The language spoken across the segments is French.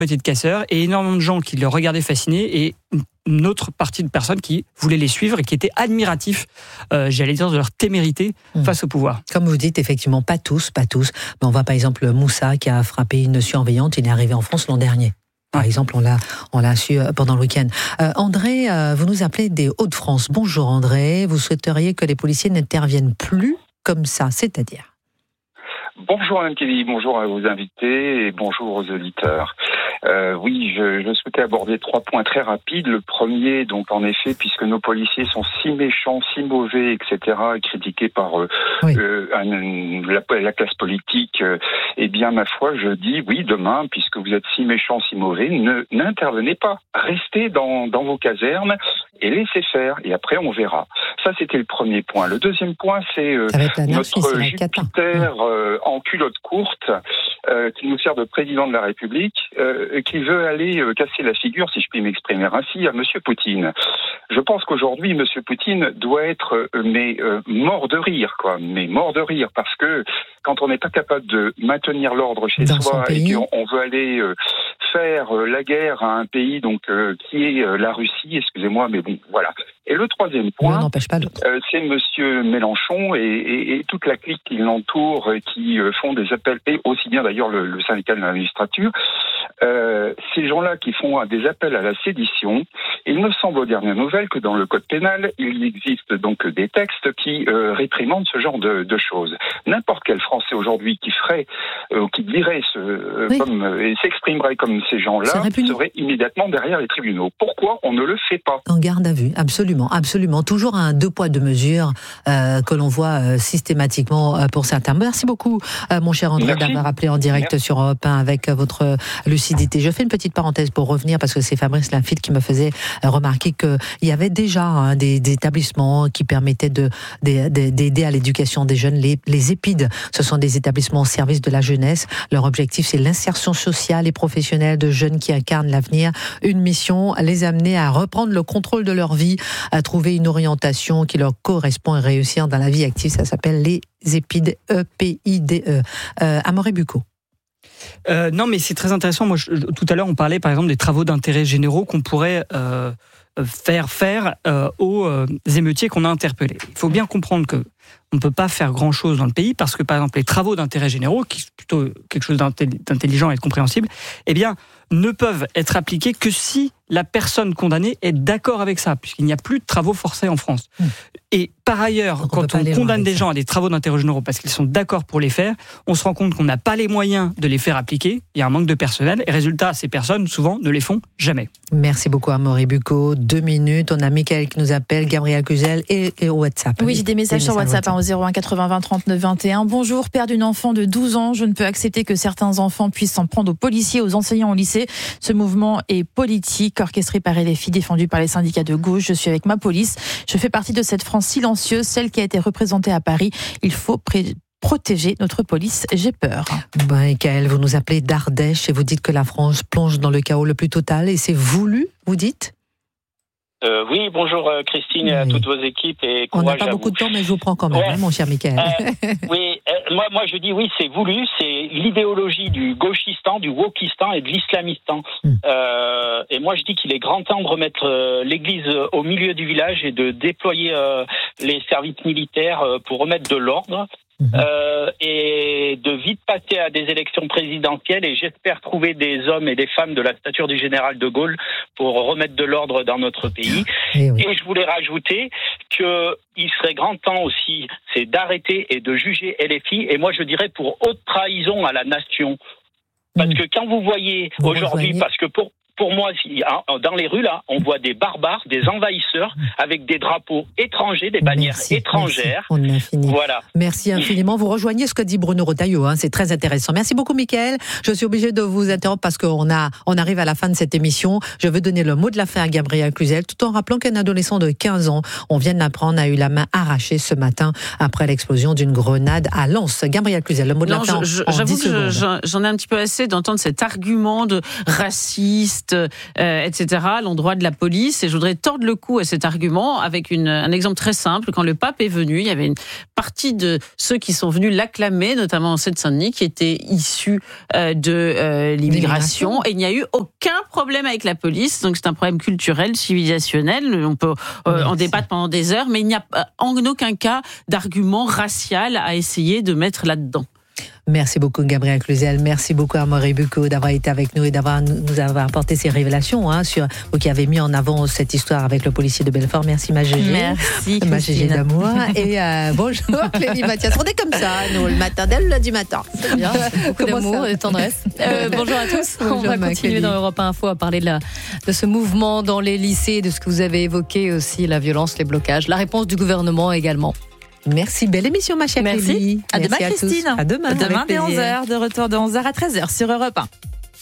côté de casseurs et énormément de gens qui le regardaient fascinés et une autre partie de personnes qui voulaient les suivre et qui étaient admiratifs, j'allais dire, de leur témérité face au pouvoir. Comme vous dites, effectivement, pas tous. Mais on voit par exemple Moussa qui a frappé une surveillante, il est arrivé en France l'an dernier. Par exemple, on l'a su pendant le week-end. André, vous nous appelez des Hauts-de-France. Bonjour André, vous souhaiteriez que les policiers n'interviennent plus comme ça, c'est-à-dire ? Bonjour Mme Kelly, bonjour à vos invités et bonjour aux auditeurs. Oui, je souhaitais aborder 3 points très rapides. Le premier, donc en effet, puisque nos policiers sont si méchants, si mauvais, etc., critiqués par la classe politique, eh bien, ma foi, je dis oui, demain, puisque vous êtes si méchants, si mauvais, n'intervenez pas. Restez dans vos casernes et laissez faire. Et après, on verra. Ça, c'était le premier point. Le deuxième point, c'est notre Jupiter en culotte courte qui nous sert de président de la République, qui veut aller casser la figure, si je puis m'exprimer ainsi, à Monsieur Poutine. Je pense qu'aujourd'hui, Monsieur Poutine doit être mort de rire, parce que quand on n'est pas capable de maintenir l'ordre chez soi et qu'on veut aller faire la guerre à un pays qui est la Russie, excusez-moi, mais bon, voilà. Et le troisième point, c'est Monsieur Mélenchon et toute la clique qui l'entoure, qui font des appels, et aussi bien d'ailleurs le syndicat de la magistrature, ces gens-là qui font des appels à la sédition. Il me semble aux dernières nouvelles que dans le code pénal, il existe donc des textes qui réprimandent ce genre de choses. N'importe quel Français aujourd'hui qui ferait, qui dirait et s'exprimerait comme ces gens-là serait immédiatement derrière les tribunaux. Pourquoi on ne le fait pas ? En garde à vue, absolument. Toujours un 2 poids 2 mesures que l'on voit systématiquement pour certains. Merci beaucoup, mon cher André, d'avoir appelé en direct sur Europe 1 avec votre lucidité. Je fais une petite parenthèse pour revenir parce que c'est Fabrice Lafitte qui me faisait remarquer qu'il y avait déjà des établissements qui permettaient d'aider à l'éducation des jeunes. Les EPID, ce sont des établissements au service de la jeunesse. Leur objectif, c'est l'insertion sociale et professionnelle de jeunes qui incarnent l'avenir. Une mission, les amener à reprendre le contrôle de leur vie, à trouver une orientation qui leur correspond et réussir dans la vie active. Ça s'appelle les EPID, EPIDE. Amaury Bucco. Non, mais c'est très intéressant. Moi, tout à l'heure, on parlait par exemple des travaux d'intérêt généraux qu'on pourrait faire aux émeutiers qu'on a interpellés. Il faut bien comprendre que on ne peut pas faire grand-chose dans le pays parce que, par exemple, les travaux d'intérêt généraux, qui sont plutôt quelque chose d'intelligent et de compréhensible, eh bien, ne peuvent être appliqués que si la personne condamnée est d'accord avec ça, puisqu'il n'y a plus de travaux forcés en France. Et par ailleurs, donc quand on condamne des gens à des travaux d'intérêt généraux parce qu'ils sont d'accord pour les faire, on se rend compte qu'on n'a pas les moyens de les faire appliquer, il y a un manque de personnel, et résultat, ces personnes, souvent, ne les font jamais. Merci beaucoup, Amaury Bucco. 2 minutes, on a Mickaël qui nous appelle, Gabriel Cluzel et WhatsApp. Oui, j'ai des messages sur WhatsApp au 01 80 20 39 21. Bonjour, père d'une enfant de 12 ans, je ne peux accepter que certains enfants puissent s'en prendre aux policiers, aux enseignants au lycée. Ce mouvement est politique, orchestré par LFI, défendu par les syndicats de gauche. Je suis avec ma police. Je fais partie de cette France silencieuse, celle qui a été représentée à Paris. Il faut protéger notre police. J'ai peur. Mickaël, vous nous appelez d'Ardèche et vous dites que la France plonge dans le chaos le plus total et c'est voulu, vous dites ? Oui, bonjour Christine et à toutes vos équipes. Et on n'a pas beaucoup de temps, mais je vous prends quand même, mon cher Mickaël. Moi je dis oui, c'est voulu, c'est l'idéologie du gauchistan, du wokistan et de l'islamistan. Et moi je dis qu'il est grand temps de remettre l'église au milieu du village et de déployer les services militaires pour remettre de l'ordre. Et de vite passer à des élections présidentielles et j'espère trouver des hommes et des femmes de la stature du général de Gaulle pour remettre de l'ordre dans notre pays. Et je voulais rajouter qu'il serait grand temps aussi, c'est d'arrêter et de juger LFI, et moi je dirais pour haute trahison à la nation. Parce que quand vous voyez aujourd'hui, parce que pour moi, dans les rues, là, on voit des barbares, des envahisseurs, avec des drapeaux étrangers, des bannières étrangères. On a fini. Voilà. Merci infiniment. Vous rejoignez ce que dit Bruno Retailleau, c'est très intéressant. Merci beaucoup, Mickaël. Je suis obligée de vous interrompre parce qu'on arrive à la fin de cette émission. Je veux donner le mot de la fin à Gabriel Cluzel, tout en rappelant qu'un adolescent de 15 ans, on vient de l'apprendre, a eu la main arrachée ce matin après l'explosion d'une grenade à Lens. Gabriel Cluzel, le mot de la fin en 10 secondes. J'avoue que j'en ai un petit peu assez d'entendre cet argument de raciste, pistes, etc., à l'endroit de la police. Et je voudrais tordre le cou à cet argument avec un exemple très simple. Quand le pape est venu, il y avait une partie de ceux qui sont venus l'acclamer, notamment en Seine-Saint-Denis, qui étaient issus de l'immigration. Et il n'y a eu aucun problème avec la police. Donc c'est un problème culturel, civilisationnel. On peut en débattre pendant des heures, mais il n'y a en aucun cas d'argument racial à essayer de mettre là-dedans. Merci beaucoup Gabriel Cluzel, merci beaucoup Amaury Bucco d'avoir été avec nous et nous avoir apporté ces révélations sur vous qui avez mis en avant cette histoire avec le policier de Belfort. Merci ma Gégé. Merci ma Gégé d'amour. Et bonjour Clélie Mathias. On est comme ça, nous, le matin dès le lundi matin. C'est bien, beaucoup d'amour et de tendresse. Bonjour à tous. Bonjour, on va continuer dans Europe 1 Info à parler de ce mouvement dans les lycées, de ce que vous avez évoqué aussi, la violence, les blocages, la réponse du gouvernement également. Merci, belle émission ma chère Clélie. À demain Christine. À demain dès 11h, de retour de 11h à 13h sur Europe 1.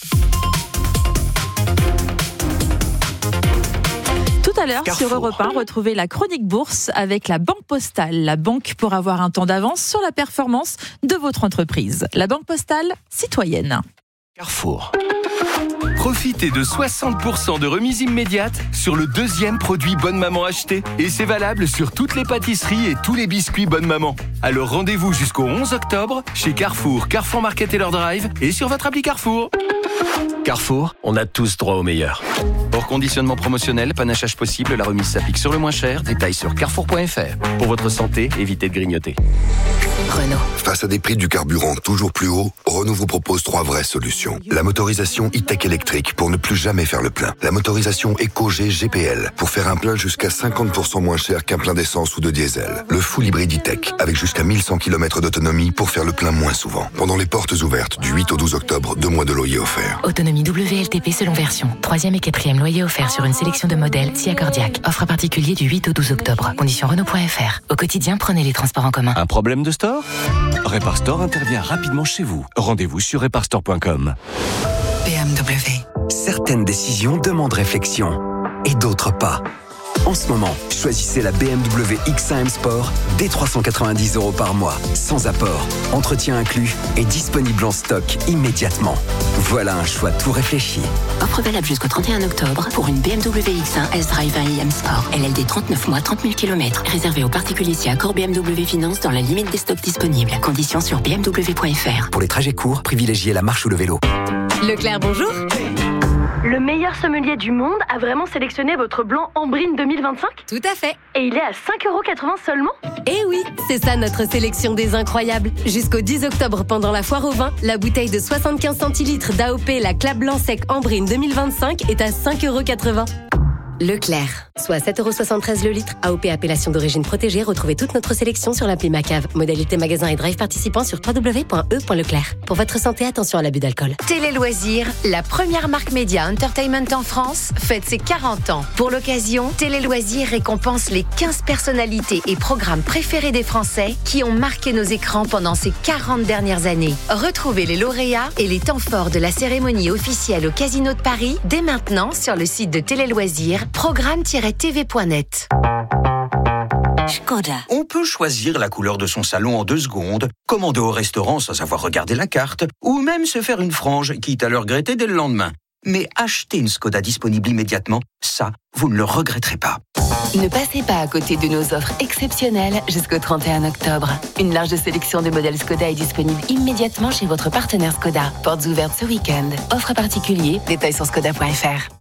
Tout à l'heure sur Europe 1, retrouvez la chronique bourse avec la Banque Postale, la banque pour avoir un temps d'avance sur la performance de votre entreprise. La Banque Postale citoyenne. Carrefour. Profitez de 60% de remise immédiate sur le deuxième produit Bonne Maman acheté. Et c'est valable sur toutes les pâtisseries et tous les biscuits Bonne Maman. Alors rendez-vous jusqu'au 11 octobre chez Carrefour, Carrefour Market et leur drive et sur votre appli Carrefour. Carrefour, on a tous droit au meilleur. Hors conditionnement promotionnel, panachage possible, la remise s'applique sur le moins cher. Détails sur carrefour.fr. Pour votre santé, évitez de grignoter. Renault. Face à des prix du carburant toujours plus hauts, Renault vous propose 3 vraies solutions. La motorisation e-tech électrique pour ne plus jamais faire le plein. La motorisation EcoG GPL pour faire un plein jusqu'à 50% moins cher qu'un plein d'essence ou de diesel. Le full hybride e-tech avec jusqu'à 1100 km d'autonomie pour faire le plein moins souvent. Pendant les portes ouvertes du 8 au 12 octobre, 2 mois de loyer offerts. Autonomie WLTP selon version. 3e et 4e loyer offert sur une sélection de modèles SIA Cordiac. Offre particulier du 8 au 12 octobre. Conditions Renault.fr. Au quotidien, prenez les transports en commun. Un problème de store ? Reparstore intervient rapidement chez vous. Rendez-vous sur reparstore.com. BMW. Certaines décisions demandent réflexion et d'autres pas. En ce moment, choisissez la BMW X1 M Sport dès 390 € par mois, sans apport, entretien inclus et disponible en stock immédiatement. Voilà un choix tout réfléchi. Offre valable jusqu'au 31 octobre pour une BMW X1 S-Drive 1 iM Sport. LLD 39 mois, 30 000 km. Réservé aux particuliers si accord BMW Finance dans la limite des stocks disponibles. Conditions sur bmw.fr. Pour les trajets courts, privilégiez la marche ou le vélo. Leclerc, bonjour. Le meilleur sommelier du monde a vraiment sélectionné votre blanc Ambrine 2025 ? Tout à fait. Et il est à 5,80 € seulement ? Eh oui, c'est ça notre sélection des incroyables. Jusqu'au 10 octobre, pendant la foire au vin, la bouteille de 75 centilitres d'AOP La Clap Blanc Sec Ambrine 2025 est à 5,80 €. Leclerc, soit 7,73 € le litre. AOP appellation d'origine protégée. Retrouvez toute notre sélection sur l'appli Macave. Modalité magasin et drive participants sur www.e.leclerc. Pour votre santé, attention à l'abus d'alcool. Télé Loisirs, la première marque média entertainment en France, fête ses 40 ans. Pour l'occasion, Télé Loisirs récompense les 15 personnalités et programmes préférés des Français qui ont marqué nos écrans pendant ces 40 dernières années. Retrouvez les lauréats et les temps forts de la cérémonie officielle au Casino de Paris dès maintenant sur le site de Télé Loisirs, programme-tv.net. Škoda. On peut choisir la couleur de son salon en 2 secondes, commander au restaurant sans avoir regardé la carte, ou même se faire une frange, quitte à le regretter dès le lendemain. Mais acheter une Škoda disponible immédiatement, ça, vous ne le regretterez pas. Ne passez pas à côté de nos offres exceptionnelles jusqu'au 31 octobre. Une large sélection de modèles Škoda est disponible immédiatement chez votre partenaire Škoda. Portes ouvertes ce week-end. Offre particulier, détails sur škoda.fr.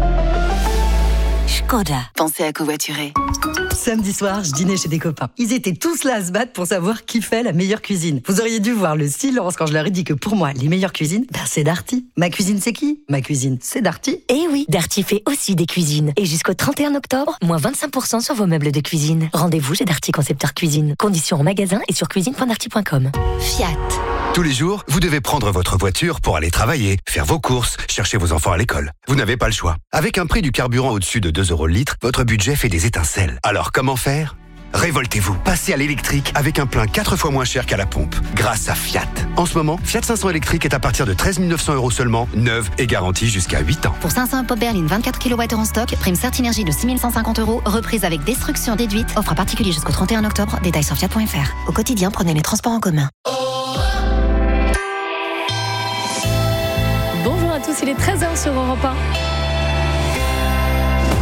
Škoda. Pensez à covoiturer. Samedi soir, je dînais chez des copains. Ils étaient tous là à se battre pour savoir qui fait la meilleure cuisine. Vous auriez dû voir le silence quand je leur ai dit que pour moi, les meilleures cuisines, c'est Darty. Ma cuisine, c'est qui ? Ma cuisine, c'est Darty. Eh oui, Darty fait aussi des cuisines. Et jusqu'au 31 octobre, moins 25% sur vos meubles de cuisine. Rendez-vous chez Darty Concepteur Cuisine. Conditions en magasin et sur cuisine.darty.com. Fiat. Tous les jours, vous devez prendre votre voiture pour aller travailler, faire vos courses, chercher vos enfants à l'école. Vous n'avez pas le choix. Avec un prix du carburant au-dessus de 2 € le litre, votre budget fait des étincelles. Alors comment faire ? Révoltez-vous. Passez à l'électrique avec un plein 4 fois moins cher qu'à la pompe. Grâce à Fiat. En ce moment, Fiat 500 électrique est à partir de 13 900 € seulement, neuve et garantie jusqu'à 8 ans. Pour 500 pop berline 24 kWh en stock, prime Certinergie de 6 150 €, reprise avec destruction déduite. Offre à particulier jusqu'au 31 octobre. Détails sur fiat.fr. Au quotidien, prenez les transports en commun. Bonjour à tous, il est 13h sur Europe 1.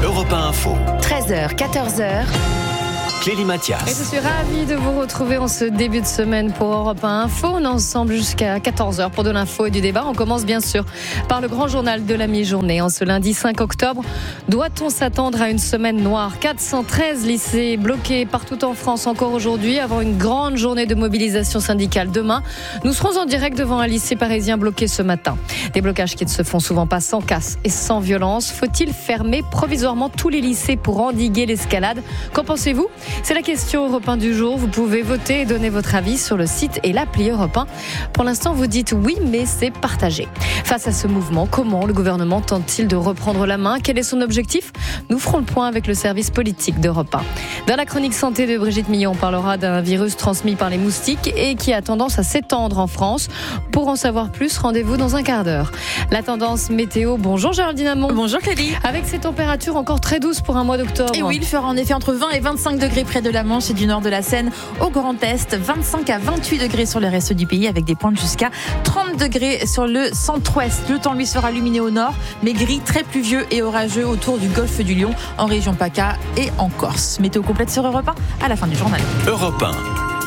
Europe 1 Info. 13h, 14h. Clélie Mathias. Et je suis ravie de vous retrouver en ce début de semaine pour Europe 1 Info. On est ensemble jusqu'à 14h pour de l'info et du débat. On commence bien sûr par le grand journal de la mi-journée. En ce lundi 5 octobre, doit-on s'attendre à une semaine noire ? 413 lycées bloqués partout en France encore aujourd'hui avant une grande journée de mobilisation syndicale demain. Nous serons en direct devant un lycée parisien bloqué ce matin. Des blocages qui ne se font souvent pas sans casse et sans violence. Faut-il fermer provisoirement tous les lycées pour endiguer l'escalade ? Qu'en pensez-vous ? C'est la question Europe 1 du jour. Vous pouvez voter et donner votre avis sur le site et l'appli Europe 1. Pour l'instant, vous dites oui, mais c'est partagé. Face à ce mouvement, comment le gouvernement tente-t-il de reprendre la main ? Quel est son objectif ? Nous ferons le point avec le service politique d'Europe 1. Dans la chronique santé de Brigitte Millon, on parlera d'un virus transmis par les moustiques et qui a tendance à s'étendre en France. Pour en savoir plus, rendez-vous dans un quart d'heure. La tendance météo. Bonjour Géraldine Amont. Bonjour Clélie. Avec ces températures encore très douces pour un mois d'octobre. Et oui, il fera en effet entre 20 et 25 degrés près de la Manche et du nord de la Seine au Grand Est, 25 à 28 degrés sur le reste du pays avec des pointes jusqu'à 30 degrés sur le centre-ouest. Le temps lui sera lumineux au nord, mais gris, très pluvieux et orageux autour du golfe du Lion, en région PACA et en Corse. Météo complète sur Europe 1 à la fin du journal. Europe 1.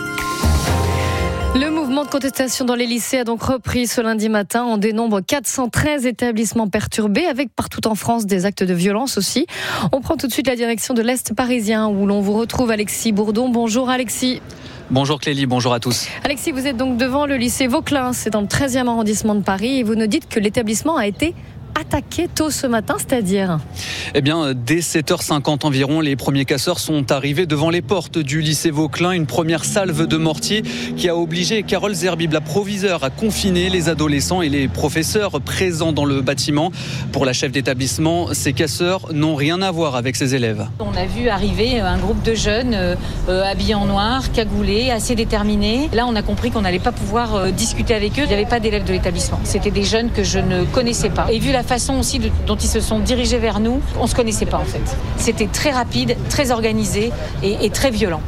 Le mouvement de contestation dans les lycées a donc repris ce lundi matin. On dénombre 413 établissements perturbés avec partout en France des actes de violence aussi. On prend tout de suite la direction de l'Est parisien où l'on vous retrouve Alexis Bourdon. Bonjour Alexis. Bonjour Clélie, bonjour à tous. Alexis, vous êtes donc devant le lycée Vauquelin, c'est dans le 13e arrondissement de Paris et vous nous dites que l'établissement a été attaqué tôt ce matin, c'est-à-dire ? Eh bien, dès 7h50 environ, les premiers casseurs sont arrivés devant les portes du lycée Vauquelin. Une première salve de mortier qui a obligé Carole Zerbib, la proviseure, à confiner les adolescents et les professeurs présents dans le bâtiment. Pour la chef d'établissement, ces casseurs n'ont rien à voir avec ses élèves. On a vu arriver un groupe de jeunes habillés en noir, cagoulés, assez déterminés. Là, on a compris qu'on n'allait pas pouvoir discuter avec eux. Il n'y avait pas d'élèves de l'établissement. C'était des jeunes que je ne connaissais pas. Et vu la façon aussi dont ils se sont dirigés vers nous, on ne se connaissait pas en fait. C'était très rapide, très organisé et très violent.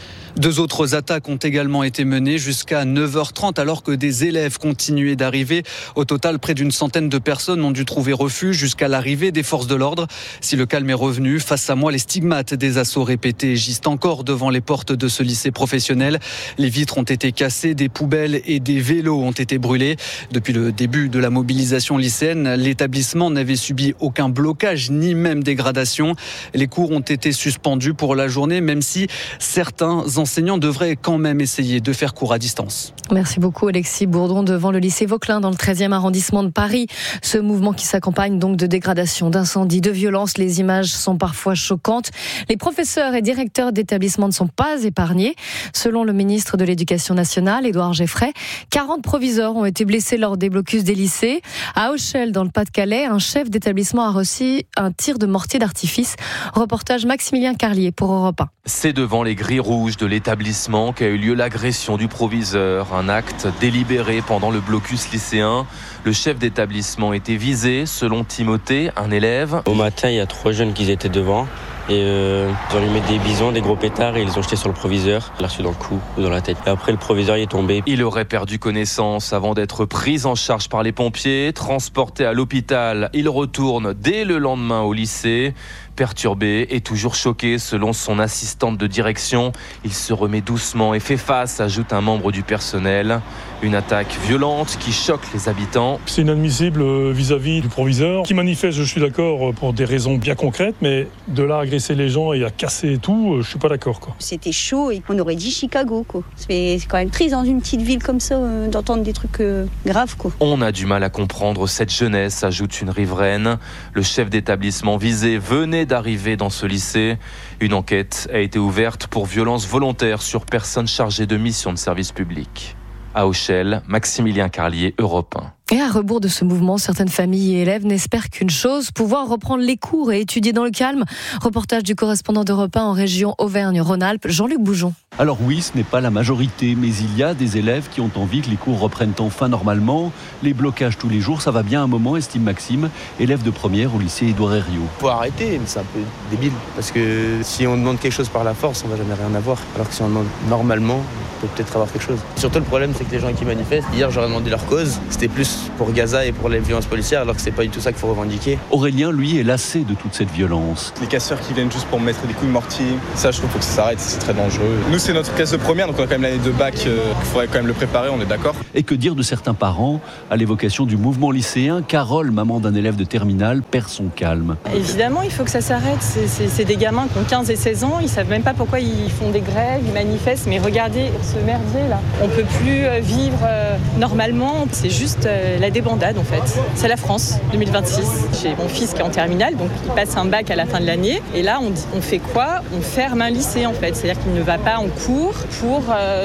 2 autres attaques ont également été menées jusqu'à 9h30 alors que des élèves continuaient d'arriver. Au total, près d'une centaine de personnes ont dû trouver refuge jusqu'à l'arrivée des forces de l'ordre. Si le calme est revenu, face à moi, les stigmates des assauts répétés gisent encore devant les portes de ce lycée professionnel. Les vitres ont été cassées, des poubelles et des vélos ont été brûlés. Depuis le début de la mobilisation lycéenne, l'établissement n'avait subi aucun blocage ni même dégradation. Les cours ont été suspendus pour la journée, même si certains enseignants devraient quand même essayer de faire cours à distance. Merci beaucoup Alexis Bourdon devant le lycée Vauquelin dans le 13e arrondissement de Paris. Ce mouvement qui s'accompagne donc de dégradation, d'incendies, de violences. Les images sont parfois choquantes. Les professeurs et directeurs d'établissements ne sont pas épargnés. Selon le ministre de l'Éducation nationale, Édouard Geffray, 40 proviseurs ont été blessés lors des blocus des lycées. À Auchel, dans le Pas-de-Calais, un chef d'établissement a reçu un tir de mortier d'artifice. Reportage Maximilien Carlier pour Europe 1. C'est devant les grilles rouges de l'établissement qu'a eu lieu l'agression du proviseur. Un acte délibéré pendant le blocus lycéen. Le chef d'établissement était visé, selon Timothée, un élève. Au matin, il y a 3 jeunes qui étaient devant. Et ils ont allumé des bisons, des gros pétards et ils les ont jetés sur le proviseur. Il l'a reçu dans le cou ou dans la tête. Et après, le proviseur y est tombé. Il aurait perdu connaissance avant d'être pris en charge par les pompiers, transporté à l'hôpital. Il retourne dès le lendemain au lycée. Perturbé et toujours choqué, selon son assistante de direction, il se remet doucement et fait face, ajoute un membre du personnel. Une attaque violente qui choque les habitants. C'est inadmissible vis-à-vis du proviseur qui manifeste, je suis d'accord, pour des raisons bien concrètes, mais de là à agresser les gens et à casser tout, je suis pas d'accord. C'était chaud et on aurait dit Chicago. C'est quand même triste dans une petite ville comme ça d'entendre des trucs graves. On a du mal à comprendre cette jeunesse, ajoute une riveraine. Le chef d'établissement visé venait d'arriver dans ce lycée. Une enquête a été ouverte pour violence volontaire sur personnes chargées de mission de service public. À Auchel, Maximilien Carlier, Europe 1. Et à rebours de ce mouvement, certaines familles et élèves n'espèrent qu'une chose, pouvoir reprendre les cours et étudier dans le calme. Reportage du correspondant d'Europe 1 en région Auvergne-Rhône-Alpes, Jean-Luc Boujon. Alors oui, ce n'est pas la majorité, mais il y a des élèves qui ont envie que les cours reprennent enfin normalement. Les blocages tous les jours, ça va bien un moment, estime Maxime, élève de première au lycée Édouard Herriot. Il faut arrêter, mais c'est un peu débile, parce que si on demande quelque chose par la force, on va jamais rien avoir. Alors que si on demande normalement, on peut peut-être avoir quelque chose. Surtout le problème, c'est que les gens qui manifestent, hier j'aurais demandé leur cause, c'était plus pour Gaza et pour les violences policières, alors que c'est pas du tout ça qu'il faut revendiquer. Aurélien, lui, est lassé de toute cette violence. Les casseurs qui viennent juste pour mettre des coups de mortier, ça je trouve qu'il faut que ça s'arrête, c'est très dangereux. Nous c'est notre classe de première, donc on a quand même l'année de bac, il faudrait quand même le préparer, on est d'accord. Et que dire de certains parents? À l'évocation du mouvement lycéen, Carole, maman d'un élève de terminale, perd son calme. Évidemment, il faut que ça s'arrête. C'est des gamins qui ont 15 et 16 ans, ils savent même pas pourquoi ils font des grèves, ils manifestent, mais regardez ce merdier là. On peut plus vivre normalement, c'est juste la débandade en fait. C'est la France 2026. J'ai mon fils qui est en terminale, donc il passe un bac à la fin de l'année. Et là, on fait quoi? On ferme un lycée en fait. C'est-à-dire qu'il ne va pas en cours pour,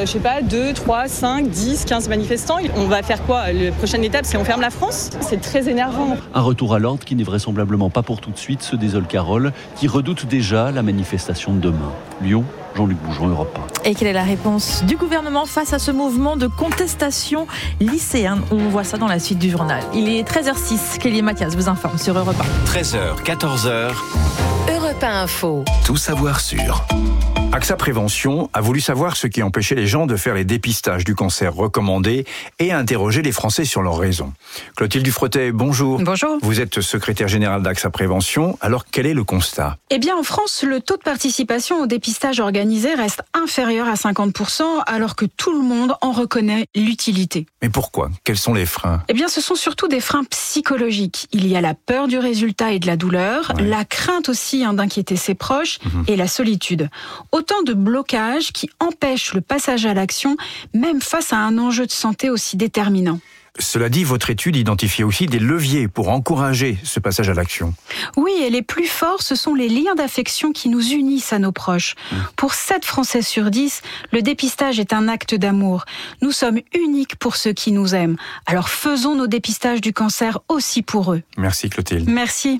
2, 3, 5, 10, 15 manifestants. On va faire quoi? La prochaine étape, c'est on ferme la France? C'est très énervant. Un retour à l'ordre qui n'est vraisemblablement pas pour tout de suite, se désole Carole, qui redoute déjà la manifestation de demain. Lyon, Jean-Luc Bougeon, Europe 1. Et quelle est la réponse du gouvernement face à ce mouvement de contestation lycéenne? On voit ça dans la suite du journal. Il est 13h06, Clélie Mathias vous informe sur Europe 1. 13h, 14h. Europe 1 Info. Tout savoir sur. AXA Prévention a voulu savoir ce qui empêchait les gens de faire les dépistages du cancer recommandés et a interrogé les Français sur leurs raisons. Clotilde Dufretet, bonjour. Bonjour. Vous êtes secrétaire générale d'AXA Prévention. Alors, quel est le constat? Eh bien, en France, le taux de participation au dépistage organisé reste inférieur à 50%, alors que tout le monde en reconnaît l'utilité. Mais pourquoi? Quels sont les freins? Eh bien, ce sont surtout des freins psychologiques. Il y a la peur du résultat et de la douleur, la crainte aussi d'inquiéter ses proches et la solitude. Autant de blocages qui empêchent le passage à l'action, même face à un enjeu de santé aussi déterminant. Cela dit, votre étude identifie aussi des leviers pour encourager ce passage à l'action. Oui, et les plus forts, ce sont les liens d'affection qui nous unissent à nos proches. Pour 7 Français sur 10, le dépistage est un acte d'amour. Nous sommes uniques pour ceux qui nous aiment. Alors faisons nos dépistages du cancer aussi pour eux. Merci Clotilde. Merci.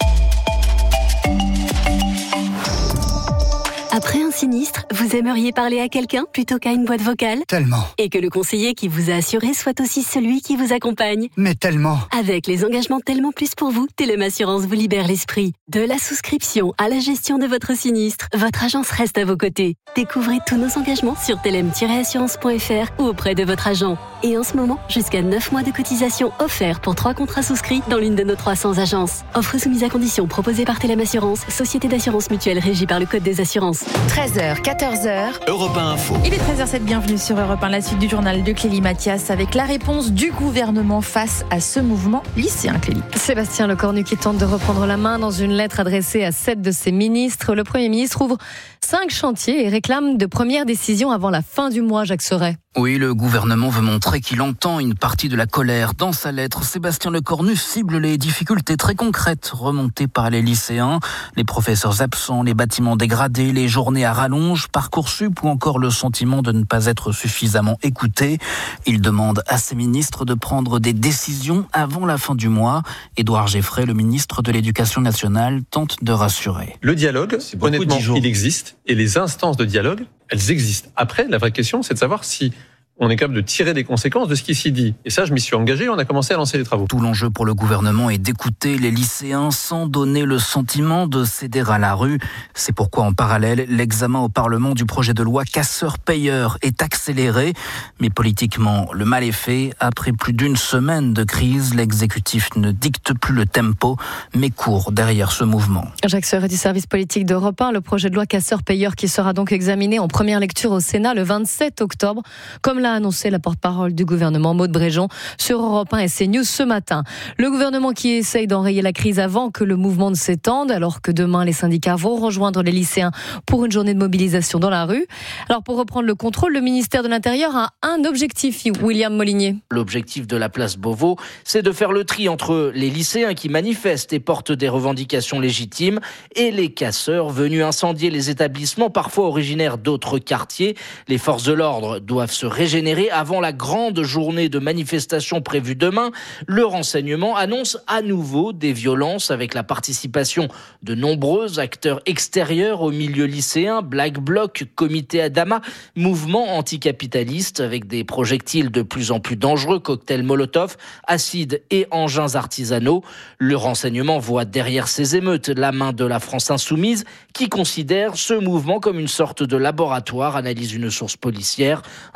Après un sinistre, vous aimeriez parler à quelqu'un plutôt qu'à une boîte vocale? Tellement. Et que le conseiller qui vous a assuré soit aussi celui qui vous accompagne? Mais tellement. Avec les engagements Tellement Plus pour vous, Telem Assurance vous libère l'esprit. De la souscription à la gestion de votre sinistre, votre agence reste à vos côtés. Découvrez tous nos engagements sur telem-assurance.fr ou auprès de votre agent. Et en ce moment, jusqu'à 9 mois de cotisation offerts pour 3 contrats souscrits dans l'une de nos 300 agences. Offre soumise à condition proposée par Telem Assurance, société d'assurance mutuelle régie par le Code des assurances. 13h, 14h. Europe 1 Info. Il est 13h07, bienvenue sur Europe 1, la suite du journal de Clélie Mathias avec la réponse du gouvernement face à ce mouvement lycéen, Clélie. Sébastien Lecornu qui tente de reprendre la main dans une lettre adressée à 7 de ses ministres. Le Premier ministre ouvre 5 chantiers et réclame de premières décisions avant la fin du mois, Jacques Serret. Oui, le gouvernement veut montrer qu'il entend une partie de la colère. Dans sa lettre, Sébastien Lecornu cible les difficultés très concrètes remontées par les lycéens, les professeurs absents, les bâtiments dégradés, les journées à rallonge, Parcoursup ou encore le sentiment de ne pas être suffisamment écouté. Il demande à ses ministres de prendre des décisions avant la fin du mois. Édouard Geffray, le ministre de l'Éducation nationale, tente de rassurer. Le dialogue, honnêtement, il existe et les instances de dialogue, elles existent. Après, la vraie question, c'est de savoir si on est capable de tirer des conséquences de ce qui s'y dit. Et ça, je m'y suis engagé, on a commencé à lancer les travaux. Tout l'enjeu pour le gouvernement est d'écouter les lycéens sans donner le sentiment de céder à la rue. C'est pourquoi, en parallèle, l'examen au Parlement du projet de loi casseur-payeur est accéléré. Mais politiquement, le mal est fait. Après plus d'une semaine de crise, l'exécutif ne dicte plus le tempo, mais court derrière ce mouvement. Jacques Serret du service politique d'Europe 1, le projet de loi casseur-payeur qui sera donc examiné en première lecture au Sénat le 27 octobre, comme l'a annoncé la porte-parole du gouvernement Maud Bréjon sur Europe 1 et CNews ce matin. Le gouvernement qui essaye d'enrayer la crise avant que le mouvement ne s'étende, alors que demain les syndicats vont rejoindre les lycéens pour une journée de mobilisation dans la rue. Alors pour reprendre le contrôle, le ministère de l'Intérieur a un objectif, William Molinier. L'objectif de la place Beauvau, c'est de faire le tri entre les lycéens qui manifestent et portent des revendications légitimes et les casseurs venus incendier les établissements, parfois originaires d'autres quartiers. Les forces de l'ordre doivent se régénérer avant la grande journée de manifestation prévue demain. Le renseignement annonce à nouveau des violences avec la participation de nombreux acteurs extérieurs au milieu lycéen, Black Bloc, Comité Adama, mouvement anticapitaliste avec des projectiles de plus en plus dangereux, cocktails Molotov, acides et engins artisanaux. Le renseignement voit derrière ces émeutes la main de la France insoumise qui considère ce mouvement comme une sorte de laboratoire, analyse une source policière, un laboratoire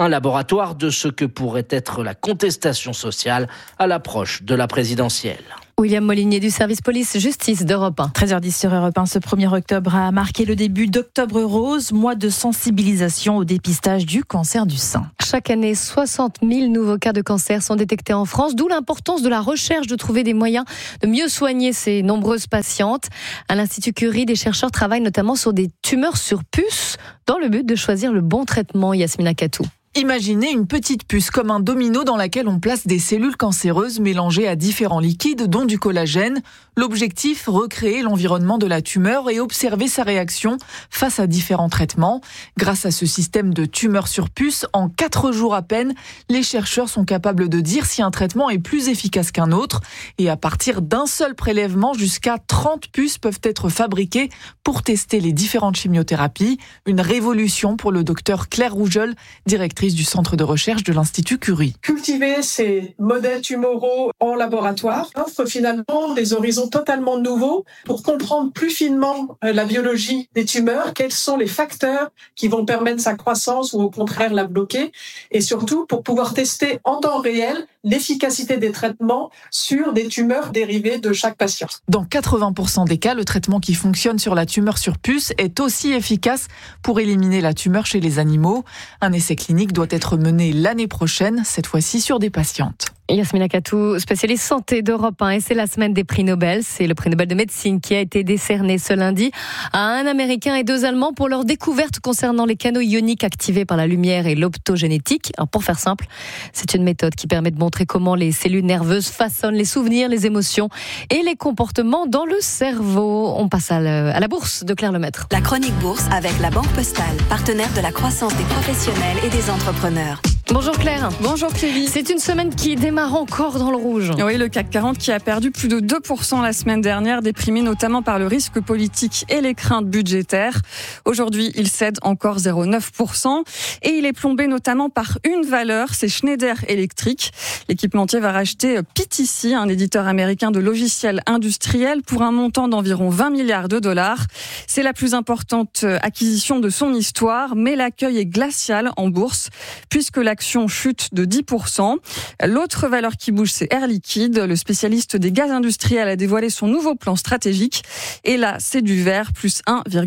préparatoire de ce que pourrait être la contestation sociale à l'approche de la présidentielle. William Molinier du service police-justice d'Europe 1. 13h10 sur Europe 1, ce 1er octobre a marqué le début d'Octobre Rose, mois de sensibilisation au dépistage du cancer du sein. Chaque année, 60 000 nouveaux cas de cancer sont détectés en France, d'où l'importance de la recherche de trouver des moyens de mieux soigner ces nombreuses patientes. À l'Institut Curie, des chercheurs travaillent notamment sur des tumeurs sur puce dans le but de choisir le bon traitement. Yasmina Katou. Imaginez une petite puce comme un domino dans laquelle on place des cellules cancéreuses mélangées à différents liquides, dont du collagène. L'objectif, recréer l'environnement de la tumeur et observer sa réaction face à différents traitements. Grâce à ce système de tumeur sur puce, en 4 jours à peine, les chercheurs sont capables de dire si un traitement est plus efficace qu'un autre. Et à partir d'un seul prélèvement, jusqu'à 30 puces peuvent être fabriquées pour tester les différentes chimiothérapies. Une révolution pour le docteur Claire Rougeol, directrice du centre de recherche de l'Institut Curie. Cultiver ces modèles tumoraux en laboratoire offre finalement des horizons totalement nouveaux pour comprendre plus finement la biologie des tumeurs, quels sont les facteurs qui vont permettre sa croissance ou au contraire la bloquer, et surtout pour pouvoir tester en temps réel l'efficacité des traitements sur des tumeurs dérivées de chaque patient. Dans 80% des cas, le traitement qui fonctionne sur la tumeur sur puce est aussi efficace pour éliminer la tumeur chez les animaux. Un essai clinique doit être mené l'année prochaine, cette fois-ci sur des patientes. Yasmina Katou, spécialiste santé d'Europe 1, et c'est la semaine des prix Nobel. C'est le prix Nobel de médecine qui a été décerné ce lundi à un Américain et 2 Allemands pour leur découverte concernant les canaux ioniques activés par la lumière et l'optogénétique. Alors pour faire simple, c'est une méthode qui permet de montrer comment les cellules nerveuses façonnent les souvenirs, les émotions et les comportements dans le cerveau. On passe à la bourse de Claire Lemaître. La chronique bourse avec la Banque Postale, partenaire de la croissance des professionnels et des entrepreneurs. Bonjour Claire. Bonjour Clélie. C'est une semaine qui démarre encore dans le rouge. Oui, le CAC 40 qui a perdu plus de 2% la semaine dernière, déprimé notamment par le risque politique et les craintes budgétaires. Aujourd'hui, il cède encore 0,9% et il est plombé notamment par une valeur, c'est Schneider Electric. L'équipementier va racheter PTC, un éditeur américain de logiciels industriels, pour un montant d'environ 20 milliards de dollars. C'est la plus importante acquisition de son histoire, mais l'accueil est glacial en bourse puisque l'action chute de 10%. L'autre valeur qui bouge, c'est Air Liquide. Le spécialiste des gaz industriels a dévoilé son nouveau plan stratégique. Et là, c'est du vert, plus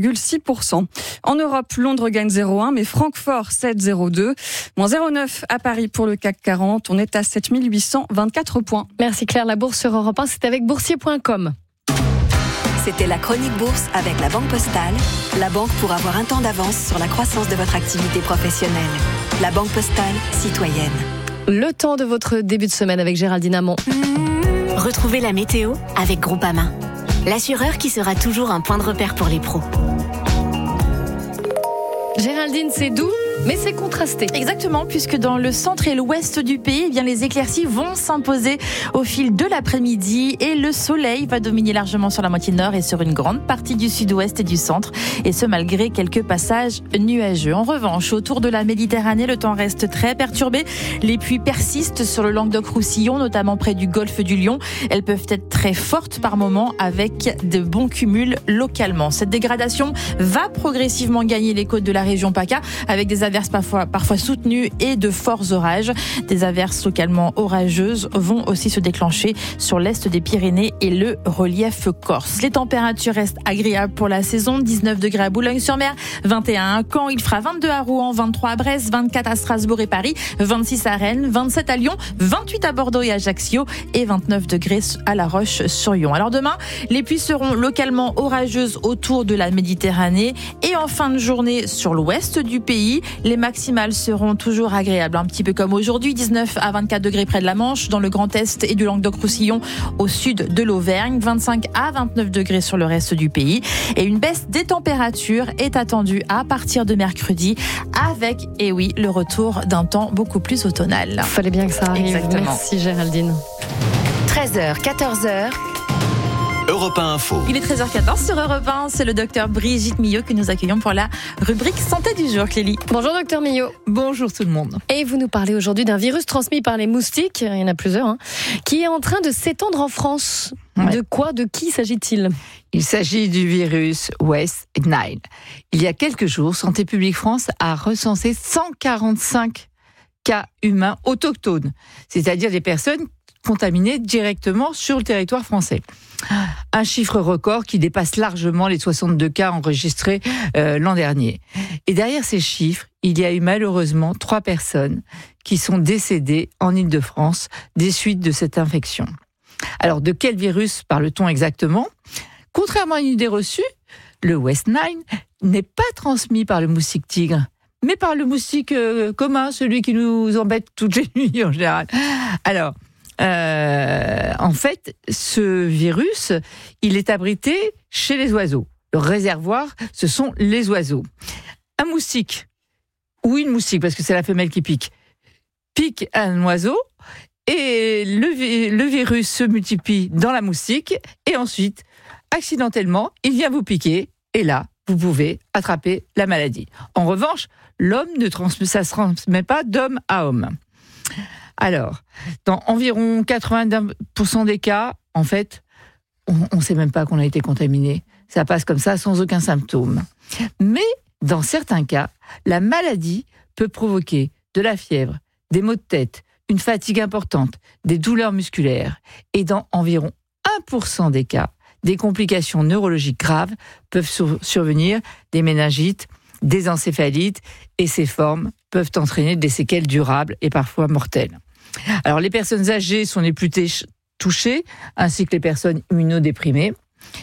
1,6%. En Europe, Londres gagne 0,1, mais Francfort cède 0,2. Moins 0,9 à Paris pour le CAC 40. On est à 7824 points. Merci Claire. La bourse sur Europe 1, c'est avec boursier.com. C'était la chronique bourse avec la Banque Postale, la banque pour avoir un temps d'avance sur la croissance de votre activité professionnelle. La Banque Postale, citoyenne. Le temps de votre début de semaine avec Géraldine Amont. Retrouvez la météo avec Groupama, l'assureur qui sera toujours un point de repère pour les pros. Géraldine, c'est doux, mais c'est contrasté. Exactement, puisque dans le centre et l'ouest du pays, eh bien, les éclaircies vont s'imposer au fil de l'après-midi et le soleil va dominer largement sur la moitié nord et sur une grande partie du sud-ouest et du centre, et ce malgré quelques passages nuageux. En revanche, autour de la Méditerranée, le temps reste très perturbé. Les pluies persistent sur le Languedoc-Roussillon, notamment près du golfe du Lion. Elles peuvent être très fortes par moments avec de bons cumuls localement. Cette dégradation va progressivement gagner les côtes de la région PACA avec des averses parfois soutenues et de forts orages. Des averses localement orageuses vont aussi se déclencher sur l'est des Pyrénées et le relief corse. Les températures restent agréables pour la saison. 19 degrés à Boulogne-sur-Mer, 21 à Caen, il fera 22 à Rouen, 23 à Brest, 24 à Strasbourg et Paris, 26 à Rennes, 27 à Lyon, 28 à Bordeaux et Ajaccio et 29 degrés à La Roche-sur-Yon. Alors demain, les pluies seront localement orageuses autour de la Méditerranée et en fin de journée sur l'ouest du pays. Les maximales seront toujours agréables, un petit peu comme aujourd'hui, 19 à 24 degrés près de la Manche, dans le Grand Est et du Languedoc-Roussillon au sud de l'Auvergne, 25 à 29 degrés sur le reste du pays. Et une baisse des températures est attendue à partir de mercredi avec, et oui, le retour d'un temps beaucoup plus automnal. Fallait bien que ça arrive. Exactement. Merci Géraldine. 13h, 14h. Europe 1 Info. Il est 13h14 sur Europe 1. C'est le docteur Brigitte Millot que nous accueillons pour la rubrique Santé du jour, Clélie. Bonjour docteur Millot. Bonjour tout le monde. Et vous nous parlez aujourd'hui d'un virus transmis par les moustiques, il y en a plusieurs, qui est en train de s'étendre en France. Ouais. De qui s'agit-il ? Il s'agit du virus West Nile. Il y a quelques jours, Santé publique France a recensé 145 cas humains autochtones, c'est-à-dire des personnes contaminées directement sur le territoire français. Un chiffre record qui dépasse largement les 62 cas enregistrés l'an dernier. Et derrière ces chiffres, il y a eu malheureusement 3 personnes qui sont décédées en Île-de-France des suites de cette infection. Alors, de quel virus parle-t-on exactement ? Contrairement à une idée reçue, le West Nile n'est pas transmis par le moustique tigre, mais par le moustique commun, celui qui nous embête toutes les nuits en général. Alors, en fait, ce virus, il est abrité chez les oiseaux. Le réservoir, ce sont les oiseaux. Un moustique, ou une moustique, parce que c'est la femelle qui pique un oiseau, et le virus se multiplie dans la moustique, et ensuite, accidentellement, il vient vous piquer, et là, vous pouvez attraper la maladie. En revanche, l'homme ça ne se transmet pas d'homme à homme. Alors, dans environ 80% des cas, en fait, on ne sait même pas qu'on a été contaminé. Ça passe comme ça, sans aucun symptôme. Mais, dans certains cas, la maladie peut provoquer de la fièvre, des maux de tête, une fatigue importante, des douleurs musculaires. Et dans environ 1% des cas, des complications neurologiques graves peuvent survenir, des méningites, des encéphalites, et ces formes peuvent entraîner des séquelles durables et parfois mortelles. Alors, les personnes âgées sont les plus touchées, ainsi que les personnes immunodéprimées.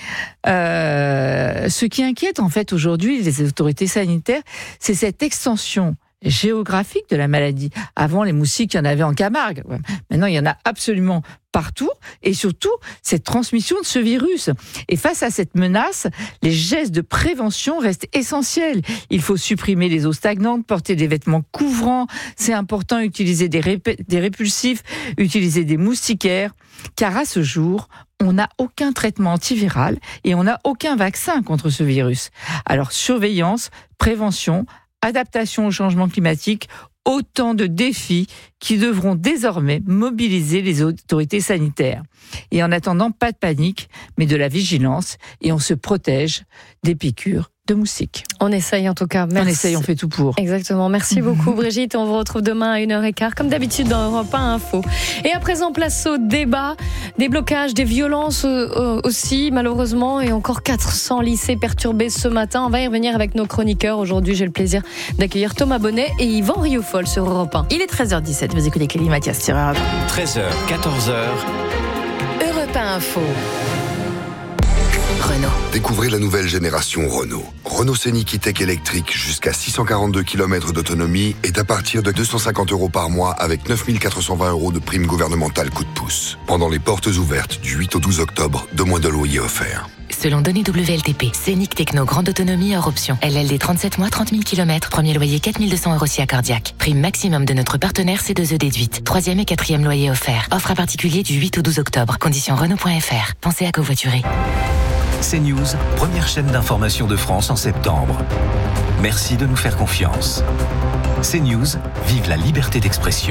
Ce qui inquiète en fait aujourd'hui les autorités sanitaires, c'est cette extension géographique de la maladie. Avant, les moustiques, il y en avait en Camargue. Maintenant, il y en a absolument partout, et surtout cette transmission de ce virus. Et face à cette menace, les gestes de prévention restent essentiels. Il faut supprimer les eaux stagnantes, porter des vêtements couvrants, c'est important, utiliser des répulsifs, utiliser des moustiquaires, car à ce jour, on n'a aucun traitement antiviral et on n'a aucun vaccin contre ce virus. Alors, surveillance, prévention, adaptation au changement climatique, autant de défis qui devront désormais mobiliser les autorités sanitaires. Et en attendant, pas de panique, mais de la vigilance, et on se protège des piqûres de moustiques. On essaye en tout cas. Merci. On essaye, on fait tout pour. Exactement. Merci beaucoup Brigitte. On vous retrouve demain à 1h15, comme d'habitude dans Europe 1 Info. Et à présent, place au débat. Des blocages, des violences aussi, malheureusement, et encore 400 lycées perturbés ce matin. On va y revenir avec nos chroniqueurs. Aujourd'hui, j'ai le plaisir d'accueillir Thomas Bonnet et Yvan Rioufol sur Europe 1. Il est 13h17. Vous écoutez Clélie Mathias sur Europe 1. 13h, 14h. Europe 1 Info. Renault. Découvrez la nouvelle génération Renault. Renault Scénic E-Tech électrique jusqu'à 642 km d'autonomie est à partir de 250 € par mois avec 9 420 € de prime gouvernementale coup de pouce. Pendant les portes ouvertes du 8 au 12 octobre, 2 mois de loyer offerts. Selon données WLTP, Scénic Techno grande autonomie hors option. LLD 37 mois, 30 000 km. Premier loyer 4 200 € si accordiaque. Prime maximum de notre partenaire C2E déduite. 3e et 4e loyer offert. Offre à particulier du 8 au 12 octobre. Conditions Renault.fr. Pensez à covoiturer. CNews, première chaîne d'information de France en septembre. Merci de nous faire confiance. CNews, vive la liberté d'expression.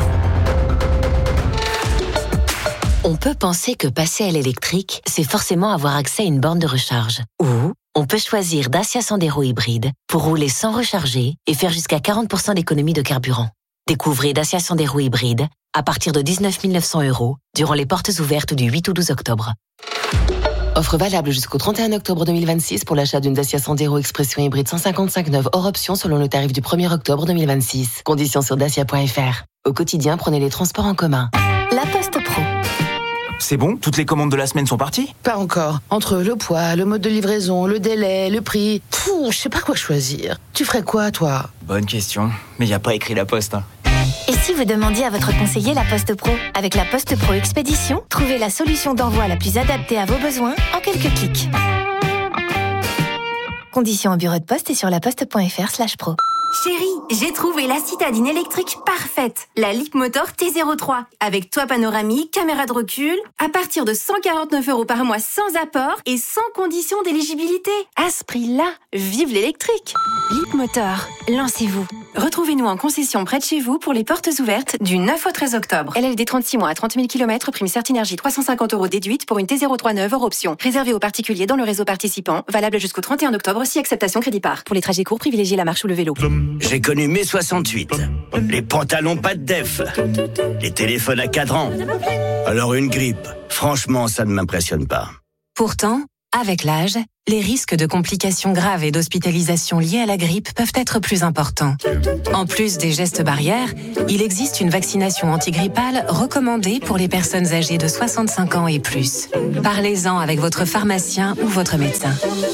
On peut penser que passer à l'électrique, c'est forcément avoir accès à une borne de recharge. Ou on peut choisir Dacia Sandero hybride pour rouler sans recharger et faire jusqu'à 40% d'économie de carburant. Découvrez Dacia Sandero hybride à partir de 19 900 € durant les portes ouvertes du 8 au 12 octobre. Offre valable jusqu'au 31 octobre 2026 pour l'achat d'une Dacia Sandero Expression hybride 155 neuve hors option selon le tarif du 1er octobre 2026. Conditions sur dacia.fr. Au quotidien, prenez les transports en commun. La Poste Pro. C'est bon ? Toutes les commandes de la semaine sont parties ? Pas encore. Entre le poids, le mode de livraison, le délai, le prix... je sais pas quoi choisir. Tu ferais quoi, toi ? Bonne question. Mais y a pas écrit La Poste, hein. Et si vous demandiez à votre conseiller La Poste Pro ? Avec La Poste Pro Expédition, trouvez la solution d'envoi la plus adaptée à vos besoins en quelques clics. Conditions au bureau de poste et sur laposte.fr/pro. Chérie, j'ai trouvé la citadine électrique parfaite. La Leapmotor T03. Avec toit panoramique, caméra de recul. À partir de 149 € par mois sans apport et sans condition d'éligibilité. À ce prix-là, vive l'électrique. Leapmotor, lancez-vous. Retrouvez-nous en concession près de chez vous pour les portes ouvertes du 9 au 13 octobre. LLD 36 mois à 30 000 km, prime Certinergie 350 € déduite pour une T039 hors option. Réservé aux particuliers dans le réseau participant, valable jusqu'au 31 octobre si acceptation crédit par. Pour les trajets courts, privilégiez la marche ou le vélo. J'ai connu mai 68. Les pantalons pas de def. Les téléphones à cadran. Alors une grippe, franchement, ça ne m'impressionne pas. Pourtant, avec l'âge, les risques de complications graves et d'hospitalisation liées à la grippe peuvent être plus importants. En plus des gestes barrières, il existe une vaccination antigrippale recommandée pour les personnes âgées de 65 ans et plus. Parlez-en avec votre pharmacien ou votre médecin.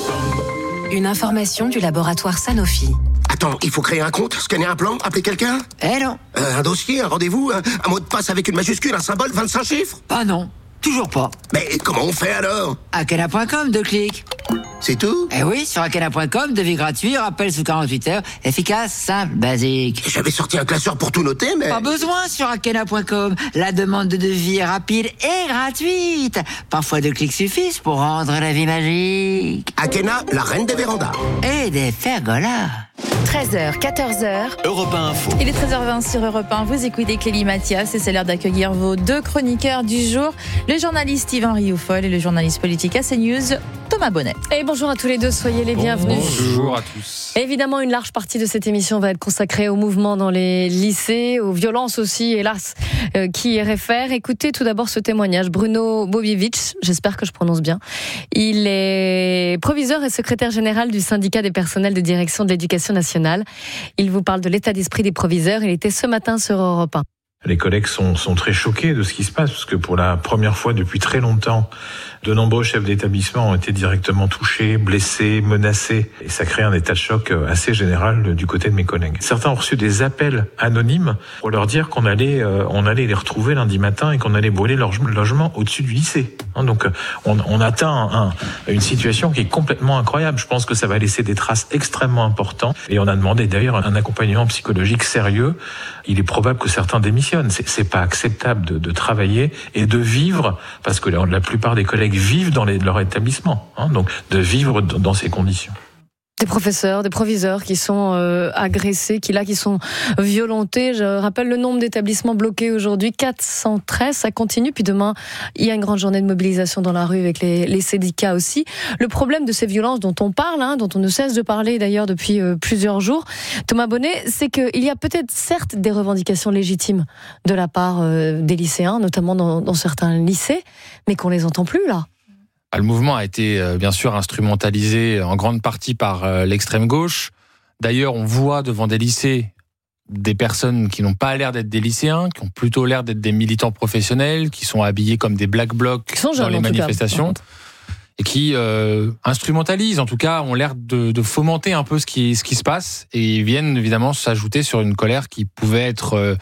Une information du laboratoire Sanofi. Attends, il faut créer un compte, scanner un plan, appeler quelqu'un ? Non. Un dossier, un rendez-vous, un mot de passe avec une majuscule, un symbole, 25 chiffres ? Ah non, toujours pas. Mais comment on fait alors ? Akena.com, 2 clics. C'est tout ? Eh oui, sur Akena.com, devis gratuit, rappel sous 48 heures, efficace, simple, basique. J'avais sorti un classeur pour tout noter, mais... Pas besoin sur Akena.com. La demande de devis est rapide et gratuite. Parfois 2 clics suffisent pour rendre la vie magique. Akena, la reine des vérandas. Et des pergolas. 13h, 14h. Europe 1 Info. Il est 13h20 sur Europe 1. Vous écoutez Clélie Mathias et c'est l'heure d'accueillir vos 2 chroniqueurs du jour, le journaliste Yvan Rioufol et le journaliste politique à CNews, Thomas Bonnet. Et bonjour à tous les deux, soyez les bienvenus. Bonjour à tous. Évidemment, une large partie de cette émission va être consacrée au mouvement dans les lycées, aux violences aussi, hélas, qui y réfèrent. Écoutez tout d'abord ce témoignage. Bruno Bobievich, j'espère que je prononce bien. Il est proviseur et secrétaire général du syndicat des personnels de direction de l'éducation nationale. Il vous parle de l'état d'esprit des proviseurs. Il était ce matin sur Europe 1. Les collègues sont très choqués de ce qui se passe, parce que pour la première fois depuis très longtemps, de nombreux chefs d'établissement ont été directement touchés, blessés, menacés. Et ça crée un état de choc assez général du côté de mes collègues. Certains ont reçu des appels anonymes pour leur dire qu'on allait les retrouver lundi matin et qu'on allait brûler leur logement au-dessus du lycée. Donc on atteint une situation qui est complètement incroyable. Je pense que ça va laisser des traces extrêmement importantes. Et on a demandé d'ailleurs un accompagnement psychologique sérieux. Il est probable que certains démissionnent. C'est pas acceptable de travailler et de vivre, parce que la plupart des collègues vivent dans leur établissement, donc de vivre dans ces conditions. Des professeurs, des proviseurs qui sont agressés, qui sont violentés. Je rappelle le nombre d'établissements bloqués aujourd'hui, 413, ça continue. Puis demain, il y a une grande journée de mobilisation dans la rue avec les syndicats aussi. Le problème de ces violences dont on parle, dont on ne cesse de parler d'ailleurs depuis plusieurs jours, Thomas Bonnet, c'est qu'il y a peut-être certes des revendications légitimes de la part des lycéens, notamment dans certains lycées, mais qu'on les entend plus là. Le mouvement a été bien sûr instrumentalisé en grande partie par l'extrême gauche. D'ailleurs, on voit devant des lycées des personnes qui n'ont pas l'air d'être des lycéens, qui ont plutôt l'air d'être des militants professionnels, qui sont habillés comme des black blocs dans les manifestations et qui instrumentalisent, en tout cas, ont l'air de fomenter un peu ce qui se passe et viennent évidemment s'ajouter sur une colère qui pouvait être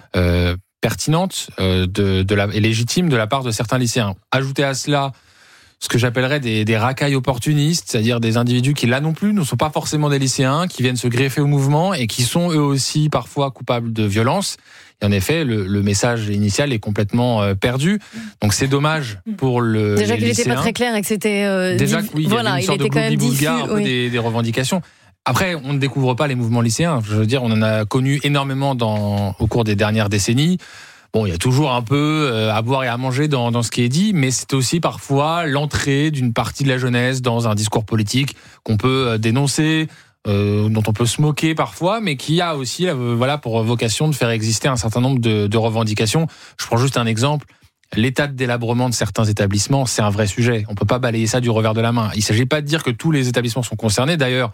pertinente et légitime de la part de certains lycéens. Ajouter à cela ce que j'appellerais des racailles opportunistes, c'est-à-dire des individus qui, là non plus, ne sont pas forcément des lycéens, qui viennent se greffer au mouvement et qui sont eux aussi parfois coupables de violence. Et en effet, le message initial est complètement perdu. Donc c'est dommage pour le Déjà qu'il n'était pas très clair et que c'était... Déjà que oui, il y avait une sorte de boulga un peu des revendications. Après, on ne découvre pas les mouvements lycéens. Je veux dire, on en a connu énormément au cours des dernières décennies. Bon, il y a toujours un peu à boire et à manger dans ce qui est dit, mais c'est aussi parfois l'entrée d'une partie de la jeunesse dans un discours politique qu'on peut dénoncer, dont on peut se moquer parfois, mais qui a aussi pour vocation de faire exister un certain nombre de revendications. Je prends juste un exemple. L'état de délabrement de certains établissements, c'est un vrai sujet. On peut pas balayer ça du revers de la main. Il s'agit pas de dire que tous les établissements sont concernés. D'ailleurs,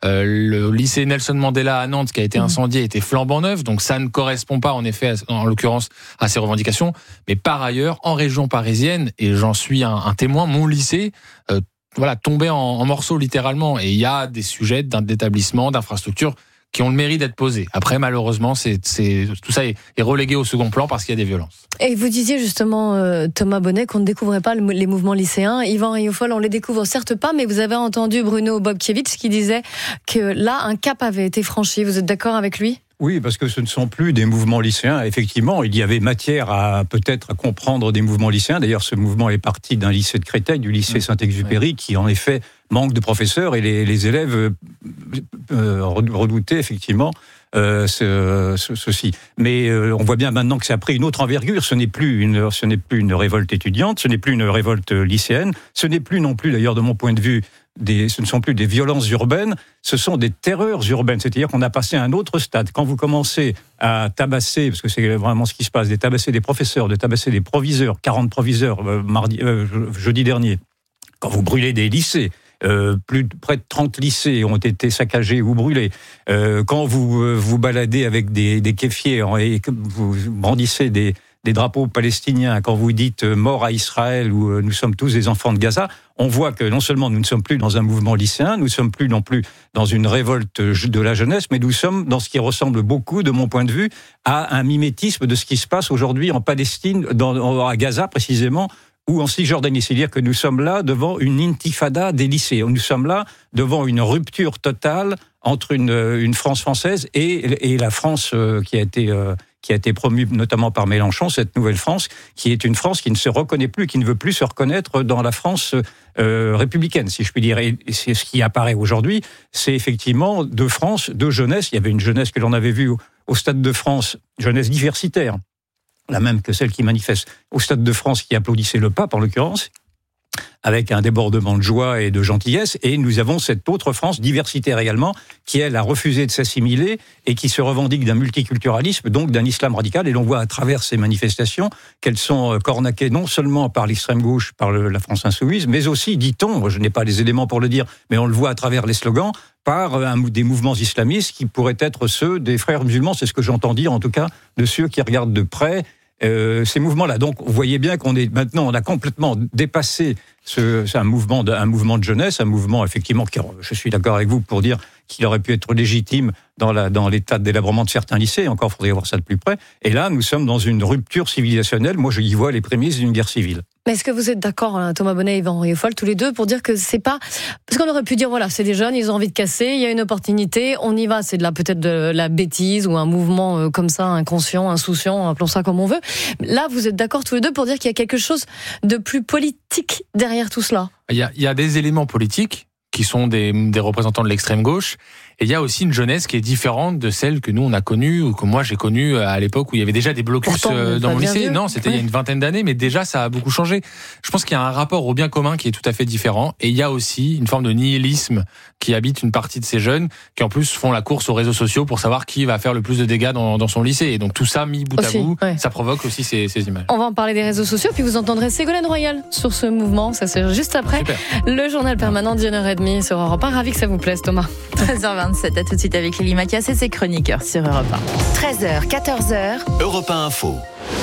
le lycée Nelson Mandela à Nantes qui a été incendié était flambant neuf, donc ça ne correspond pas en effet, en l'occurrence, à ces revendications. Mais par ailleurs, en région parisienne, et j'en suis un témoin, mon lycée tombait en morceaux littéralement. Et il y a des sujets d'établissements, d'infrastructures qui ont le mérite d'être posés. Après, malheureusement, tout ça est relégué au second plan parce qu'il y a des violences. Et vous disiez justement, Thomas Bonnet, qu'on ne découvrait pas les mouvements lycéens. Yvan Rioufol, on les découvre certes pas, mais vous avez entendu Bruno Bobievich qui disait que là, un cap avait été franchi. Vous êtes d'accord avec lui ? Oui, parce que ce ne sont plus des mouvements lycéens. Effectivement, il y avait matière à comprendre des mouvements lycéens. D'ailleurs, ce mouvement est parti d'un lycée de Créteil, du lycée Saint-Exupéry, qui en effet manque de professeurs et les élèves redoutaient effectivement ceci. Mais on voit bien maintenant que ça a pris une autre envergure. Ce n'est plus une révolte étudiante, ce n'est plus une révolte lycéenne, ce n'est plus non plus, d'ailleurs, de mon point de vue, ce ne sont plus des violences urbaines, ce sont des terreurs urbaines. C'est-à-dire qu'on a passé à un autre stade. Quand vous commencez à tabasser, parce que c'est vraiment ce qui se passe, de tabasser des professeurs, de tabasser des proviseurs, 40 proviseurs jeudi dernier, quand vous brûlez des lycées, près de 30 lycées ont été saccagés ou brûlés. Quand vous baladez avec des kéfiers et que vous brandissez des drapeaux palestiniens, quand vous dites mort à Israël ou nous sommes tous des enfants de Gaza, on voit que non seulement nous ne sommes plus dans un mouvement lycéen, nous ne sommes plus non plus dans une révolte de la jeunesse, mais nous sommes dans ce qui ressemble beaucoup, de mon point de vue, à un mimétisme de ce qui se passe aujourd'hui en Palestine, à Gaza précisément, ou en Cisjordanie. C'est-à-dire que nous sommes là devant une intifada des lycées. Nous sommes là devant une rupture totale entre une France française et la France qui a été promue notamment par Mélenchon, cette nouvelle France, qui est une France qui ne se reconnaît plus, qui ne veut plus se reconnaître dans la France républicaine, si je puis dire. Et c'est ce qui apparaît aujourd'hui, c'est effectivement deux France, deux jeunesses. Il y avait une jeunesse que l'on avait vue au Stade de France, jeunesse diversitaire, la même que celle qui manifeste au Stade de France, qui applaudissait le pape en l'occurrence, avec un débordement de joie et de gentillesse. Et nous avons cette autre France, diversitaire également, qui, elle, a refusé de s'assimiler et qui se revendique d'un multiculturalisme, donc d'un islam radical. Et l'on voit à travers ces manifestations qu'elles sont cornaquées non seulement par l'extrême gauche, par la France insoumise, mais aussi, dit-on, je n'ai pas les éléments pour le dire, mais on le voit à travers les slogans, par des mouvements islamistes qui pourraient être ceux des frères musulmans. C'est ce que j'entends dire, en tout cas, de ceux qui regardent de près ces mouvements-là. Donc, vous voyez bien on a complètement dépassé un mouvement de jeunesse, un mouvement effectivement qui, je suis d'accord avec vous pour dire qu'il aurait pu être légitime dans l'état de délabrement de certains lycées. Encore faudrait voir ça de plus près. Et là, nous sommes dans une rupture civilisationnelle. Moi, je y vois les prémices d'une guerre civile. Mais est-ce que vous êtes d'accord, Thomas Bonnet et Yvan Rieufol, tous les deux, pour dire que c'est pas... Parce qu'on aurait pu dire, voilà, c'est des jeunes, ils ont envie de casser, il y a une opportunité, on y va, c'est peut-être de la bêtise ou un mouvement comme ça, inconscient, insouciant, appelons ça comme on veut. Là, vous êtes d'accord tous les deux pour dire qu'il y a quelque chose de plus politique derrière tout cela? Il y a des éléments politiques qui sont des représentants de l'extrême gauche. Et il y a aussi une jeunesse qui est différente de celle que nous on a connue ou que moi j'ai connue à l'époque où il y avait déjà des blocus dans mon lycée. Non, c'était il y a une vingtaine d'années, mais déjà ça a beaucoup changé. Je pense qu'il y a un rapport au bien commun qui est tout à fait différent. Et il y a aussi une forme de nihilisme qui habite une partie de ces jeunes qui en plus font la course aux réseaux sociaux pour savoir qui va faire le plus de dégâts dans son lycée. Et donc tout ça mis bout à bout, ça provoque aussi ces images. On va en parler des réseaux sociaux, puis vous entendrez Ségolène Royal sur ce mouvement. Ça c'est juste après. Super. Le journal permanent d'1h30 sur Europe 1. Ravi que ça vous plaise, Thomas. 13h27, à tout de suite avec Lélie Macias et ses chroniqueurs sur Europe 1. 13h, 14h. Europe 1 Info.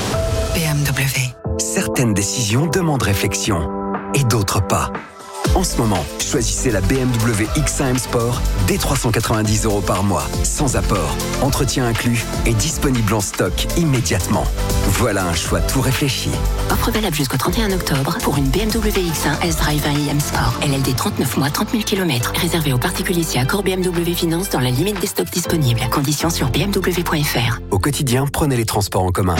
BMW. Certaines décisions demandent réflexion et d'autres pas. En ce moment, choisissez la BMW X1 M Sport dès 390 € par mois, sans apport, entretien inclus et disponible en stock immédiatement. Voilà un choix tout réfléchi. Offre valable jusqu'au 31 octobre pour une BMW X1 S-Drive 1 M Sport. LLD 39 mois, 30 000 km. Réservé aux particuliers si accord BMW Finance dans la limite des stocks disponibles. Conditions sur bmw.fr. Au quotidien, prenez les transports en commun.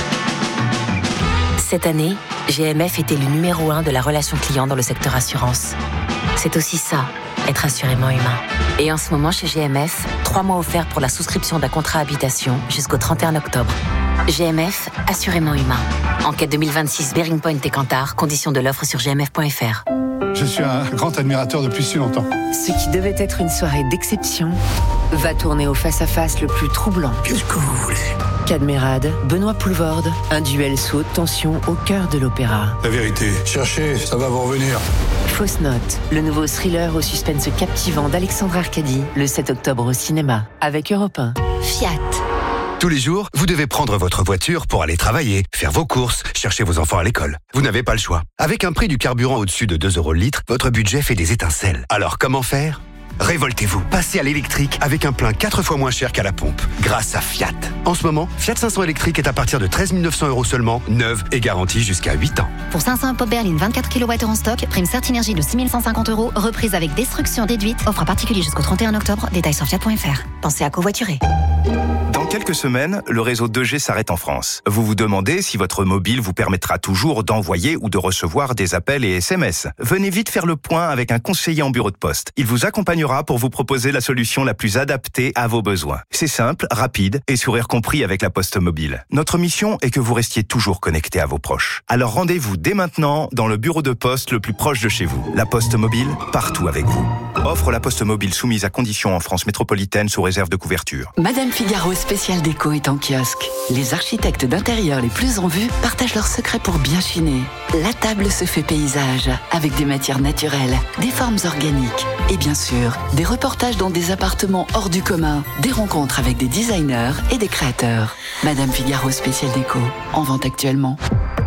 Cette année, GMF était le numéro 1 de la relation client dans le secteur assurance. C'est aussi ça, être assurément humain. Et en ce moment, chez GMF, 3 mois offerts pour la souscription d'un contrat habitation jusqu'au 31 octobre. GMF, assurément humain. Enquête 2026, Bearing Point et Kantar, conditions de l'offre sur gmf.fr. Je suis un grand admirateur depuis si longtemps. Ce qui devait être une soirée d'exception va tourner au face-à-face le plus troublant. Qu'est-ce que vous voulez ? Cadmerade, Benoît Poulvorde, un duel sous haute tension au cœur de l'opéra. La vérité, cherchez, ça va vous revenir. Fausse note, le nouveau thriller au suspense captivant d'Alexandre Arcadi, le 7 octobre au cinéma, avec Europe 1. Fiat. Tous les jours, vous devez prendre votre voiture pour aller travailler, faire vos courses, chercher vos enfants à l'école. Vous n'avez pas le choix. Avec un prix du carburant au-dessus de 2 € le litre, votre budget fait des étincelles. Alors comment faire ? Révoltez-vous, passez à l'électrique avec un plein 4 fois moins cher qu'à la pompe, grâce à Fiat. En ce moment, Fiat 500 électrique est à partir de 13 900 € seulement, neuve et garantie jusqu'à 8 ans. Pour 500 pop berline 24 kWh en stock, prime Certinergie de 6 150 €, reprise avec destruction déduite, offre à particulier jusqu'au 31 octobre, détails sur fiat.fr. Pensez à covoiturer. Dans quelques semaines, le réseau 2G s'arrête en France. Vous vous demandez si votre mobile vous permettra toujours d'envoyer ou de recevoir des appels et SMS. Venez vite faire le point avec un conseiller en bureau de poste. Il vous accompagnera pour vous proposer la solution la plus adaptée à vos besoins. C'est simple, rapide et sourire compris avec la Poste Mobile. Notre mission est que vous restiez toujours connecté à vos proches. Alors rendez-vous dès maintenant dans le bureau de poste le plus proche de chez vous. La Poste Mobile, partout avec vous. Offre la Poste Mobile soumise à conditions en France métropolitaine sous réserve de couverture. Madame Figaro spécial déco est en kiosque. Les architectes d'intérieur les plus en vue partagent leurs secrets pour bien chiner. La table se fait paysage, avec des matières naturelles, des formes organiques et bien sûr, des reportages dans des appartements hors du commun, des rencontres avec des designers et des créateurs. Madame Figaro spécial déco, en vente actuellement.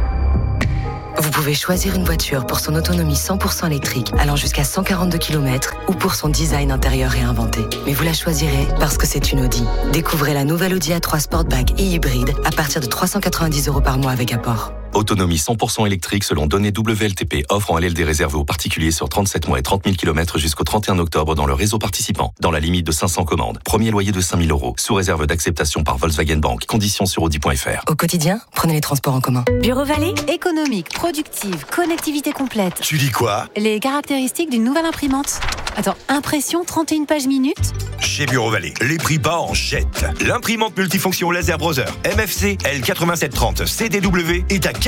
Vous pouvez choisir une voiture pour son autonomie 100% électrique allant jusqu'à 142 km ou pour son design intérieur réinventé. Mais vous la choisirez parce que c'est une Audi. Découvrez la nouvelle Audi A3 Sportback et hybride à partir de 390 € par mois avec apport. Autonomie 100% électrique selon données WLTP, offre en LLD réservé aux particuliers sur 37 mois et 30 000 km jusqu'au 31 octobre dans le réseau participant, dans la limite de 500 commandes. Premier loyer de 5 000 €, sous réserve d'acceptation par Volkswagen Bank. Conditions sur audi.fr. Au quotidien, prenez les transports en commun. Bureau Vallée, économique, productive, connectivité complète. Tu dis quoi? Les caractéristiques d'une nouvelle imprimante. Attends, impression 31 pages minutes? Chez Bureau Vallée, les prix bas en jette. L'imprimante multifonction laser browser MFC L8730 CDW est à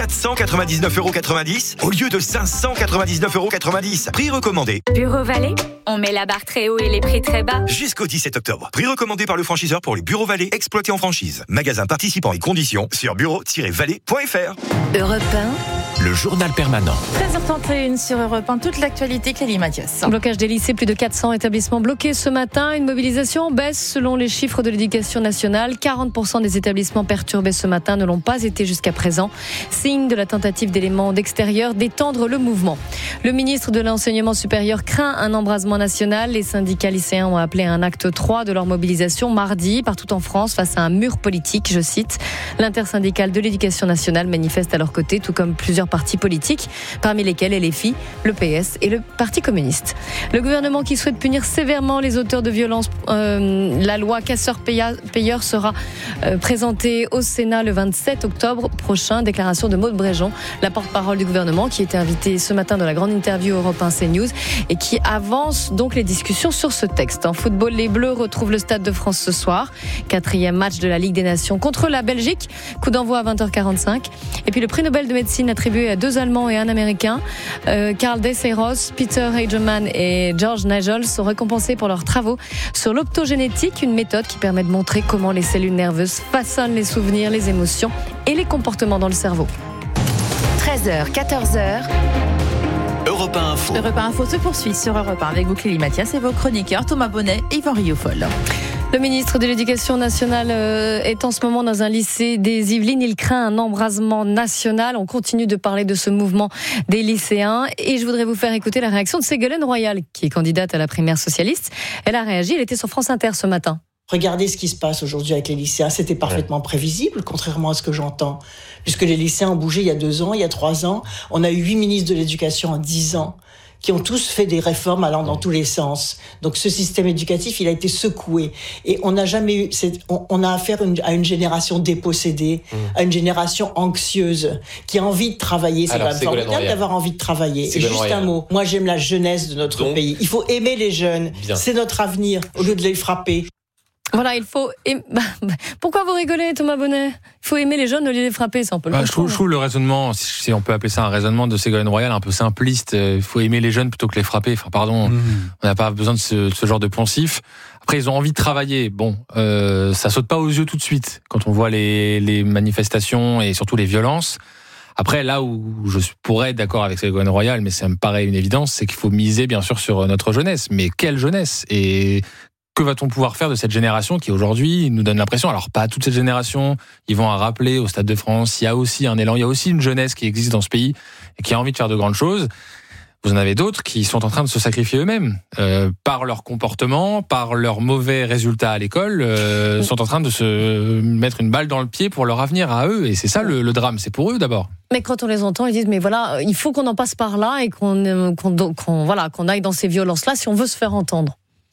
499,90 € au lieu de 599,90 €. Prix recommandé. Bureau Vallée, on met la barre très haut et les prix très bas. Jusqu'au 17 octobre. Prix recommandé par le franchiseur pour les Bureaux Vallée exploités en franchise. Magasin participant et conditions sur bureau-vallée.fr. Europe 1. Le journal permanent. 13h31 sur Europe 1, toute l'actualité, Clélie Mathias. Blocage des lycées, plus de 400 établissements bloqués ce matin. Une mobilisation en baisse selon les chiffres de l'Éducation nationale. 40% des établissements perturbés ce matin ne l'ont pas été jusqu'à présent. Signe de la tentative d'éléments d'extérieur d'étendre le mouvement. Le ministre de l'Enseignement supérieur craint un embrasement national. Les syndicats lycéens ont appelé à un acte 3 de leur mobilisation mardi partout en France face à un mur politique, je cite. L'intersyndicale de l'Éducation nationale manifeste à leur côté, tout comme plusieurs partis politiques, parmi lesquels LFI, le PS et le Parti communiste. Le gouvernement qui souhaite punir sévèrement les auteurs de violences, la loi casseurs-payeurs sera présentée au Sénat le 27 octobre prochain. Déclaration de Maud Bréjon, la porte-parole du gouvernement, qui était invitée ce matin dans la grande interview Europe 1 CNews et qui avance donc les discussions sur ce texte. En football, les Bleus retrouvent le Stade de France ce soir. 4e match de la Ligue des Nations contre la Belgique. Coup d'envoi à 20h45. Et puis le prix Nobel de médecine attribué à 2 Allemands et un Américain. Karl Deseiros, Peter Hageman et George Nagel sont récompensés pour leurs travaux sur l'optogénétique, une méthode qui permet de montrer comment les cellules nerveuses façonnent les souvenirs, les émotions et les comportements dans le cerveau. 13h, 14h. Europe 1 Info. Europe 1 Info se poursuit sur Europe 1 avec vous, Clélie Mathias, et vos chroniqueurs Thomas Bonnet et Yvan Rioufol. Le ministre de l'Éducation nationale est en ce moment dans un lycée des Yvelines. Il craint un embrasement national. On continue de parler de ce mouvement des lycéens. Et je voudrais vous faire écouter la réaction de Ségolène Royal, qui est candidate à la primaire socialiste. Elle a réagi, elle était sur France Inter ce matin. Regardez ce qui se passe aujourd'hui avec les lycéens. C'était parfaitement prévisible, contrairement à ce que j'entends. Puisque les lycéens ont bougé il y a 2 ans, il y a 3 ans. On a eu 8 ministres de l'Éducation en 10 ans. Qui ont tous fait des réformes allant dans tous les sens. Donc ce système éducatif, il a été secoué. Et on n'a jamais eu... On a affaire à une génération dépossédée, à une génération anxieuse, qui a envie de travailler. C'est quand même formidable d'avoir envie de travailler. C'est juste un mot. Moi, j'aime la jeunesse de notre pays. Il faut aimer les jeunes. Bien. C'est notre avenir, au lieu de les frapper. Voilà, il faut... Pourquoi vous rigolez, Thomas Bonnet? Il faut aimer les jeunes, au lieu de les frapper, c'est un peu le je trouve le raisonnement, si on peut appeler ça un raisonnement de Ségolène Royal, un peu simpliste. Il faut aimer les jeunes plutôt que les frapper. Enfin, pardon, on n'a pas besoin de ce genre de poncif. Après, ils ont envie de travailler. Bon, ça saute pas aux yeux tout de suite quand on voit les manifestations et surtout les violences. Après, là où je pourrais être d'accord avec Ségolène Royal, mais ça me paraît une évidence, c'est qu'il faut miser bien sûr sur notre jeunesse. Mais quelle jeunesse? Et que va-t-on pouvoir faire de cette génération qui aujourd'hui nous donne l'impression, alors pas toute cette génération, ils vont à rappeler au Stade de France, il y a aussi un élan, il y a aussi une jeunesse qui existe dans ce pays et qui a envie de faire de grandes choses. Vous en avez d'autres qui sont en train de se sacrifier eux-mêmes par leur comportement, par leurs mauvais résultats à l'école, sont en train de se mettre une balle dans le pied pour leur avenir à eux. Et c'est ça le drame, c'est pour eux d'abord. Mais quand on les entend, ils disent mais voilà, il faut qu'on en passe par là et qu'on aille dans ces violences-là si on veut se faire entendre.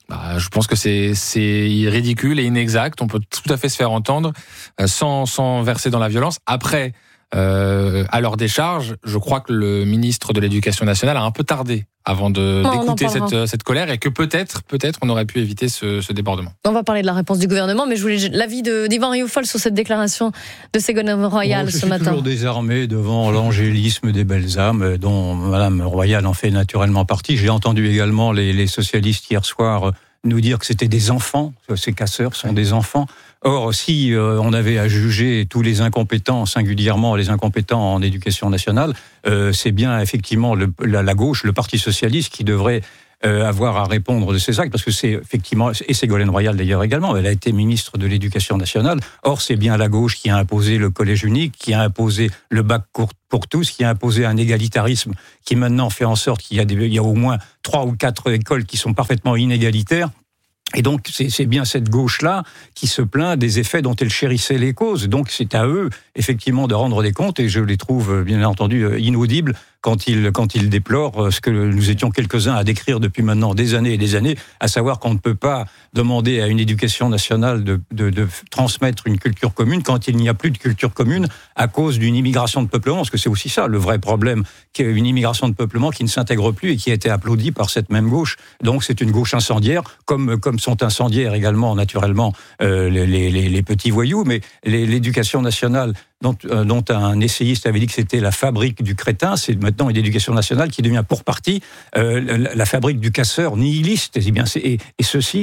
Je pense que c'est ridicule et inexact. On peut tout à fait se faire entendre sans verser dans la violence. Après, à leur décharge, je crois que le ministre de l'Éducation nationale a un peu tardé avant d'écouter cette colère et que peut-être on aurait pu éviter ce débordement. On va parler de la réponse du gouvernement, mais je voulais l'avis d'Yvan Rioufol sur cette déclaration de Ségolène Royal ce matin. Je suis toujours désarmé devant l'angélisme des belles âmes dont Madame Royal en fait naturellement partie. J'ai entendu également les socialistes hier soir nous dire que c'était des enfants, ces casseurs sont des enfants. Or, si on avait à juger tous les incompétents, singulièrement les incompétents en éducation nationale, c'est bien effectivement la gauche, le Parti socialiste qui devrait avoir à répondre de ces actes, parce que c'est effectivement, et Ségolène Royal d'ailleurs également, elle a été ministre de l'Éducation nationale. Or, c'est bien la gauche qui a imposé le collège unique, qui a imposé le bac pour tous, qui a imposé un égalitarisme qui maintenant fait en sorte qu'il y a au moins 3 ou 4 écoles qui sont parfaitement inégalitaires. Et donc, c'est bien cette gauche-là qui se plaint des effets dont elle chérissait les causes. Donc, c'est à eux, effectivement, de rendre des comptes, et je les trouve, bien entendu, inaudibles quand ils déplorent ce que nous étions quelques-uns à décrire depuis maintenant des années et des années, à savoir qu'on ne peut pas demander à une éducation nationale de transmettre une culture commune quand il n'y a plus de culture commune à cause d'une immigration de peuplement, parce que c'est aussi ça le vrai problème, une immigration de peuplement qui ne s'intègre plus et qui a été applaudie par cette même gauche. Donc c'est une gauche incendiaire, comme sont incendiaires également naturellement les petits voyous, mais l'éducation nationale dont un essayiste avait dit que c'était la fabrique du crétin, c'est maintenant une éducation nationale qui devient pour partie la fabrique du casseur nihiliste. Et ceci,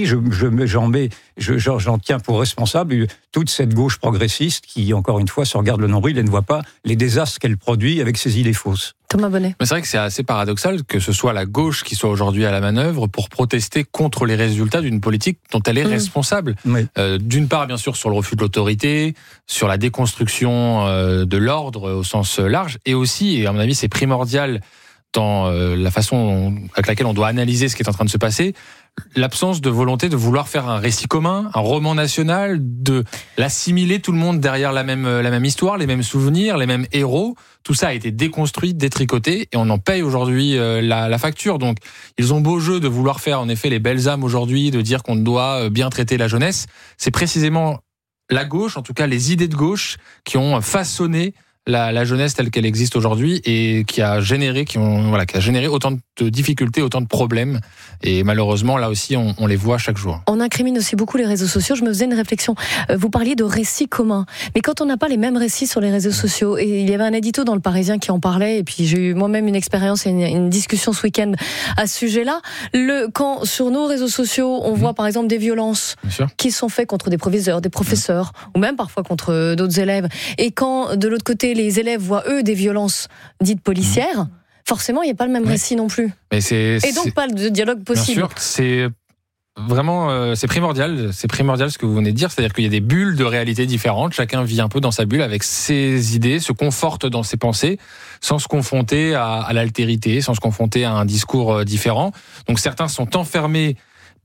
j'en tiens pour responsable toute cette gauche progressiste qui, encore une fois, se regarde le nombril et ne voit pas les désastres qu'elle produit avec ses idées fausses. Thomas Bonnet. Mais c'est vrai que c'est assez paradoxal que ce soit la gauche qui soit aujourd'hui à la manœuvre pour protester contre les résultats d'une politique dont elle est responsable. Oui. D'une part, bien sûr, sur le refus de l'autorité, sur la déconstruction de l'ordre au sens large, et aussi, et à mon avis, c'est primordial dans la façon avec laquelle on doit analyser ce qui est en train de se passer, l'absence de volonté de vouloir faire un récit commun, un roman national, de l'assimiler tout le monde derrière la même histoire, les mêmes souvenirs, les mêmes héros. Tout ça a été déconstruit, détricoté, et on en paye aujourd'hui la facture. Donc, ils ont beau jeu de vouloir faire en effet les belles âmes aujourd'hui, de dire qu'on doit bien traiter la jeunesse. C'est précisément la gauche, en tout cas les idées de gauche, qui ont façonné la jeunesse telle qu'elle existe aujourd'hui et qui a généré autant de difficultés, autant de problèmes. Et malheureusement, là aussi, on les voit chaque jour. On incrimine aussi beaucoup les réseaux sociaux. Je me faisais une réflexion. Vous parliez de récits communs. Mais quand on n'a pas les mêmes récits sur les réseaux sociaux, et il y avait un édito dans Le Parisien qui en parlait, et puis j'ai eu moi-même une expérience et une discussion ce week-end à ce sujet-là. Quand sur nos réseaux sociaux, on voit par exemple des violences qui sont faites contre des proviseurs, des professeurs, ou même parfois contre d'autres élèves. Et quand, de l'autre côté, les élèves voient, eux, des violences dites policières, forcément, il n'y a pas le même récit non plus. Mais et donc, pas de dialogue possible. Bien sûr, c'est vraiment, c'est primordial ce que vous venez de dire, c'est-à-dire qu'il y a des bulles de réalité différentes, chacun vit un peu dans sa bulle avec ses idées, se conforte dans ses pensées, sans se confronter à l'altérité, sans se confronter à un discours différent. Donc certains sont enfermés,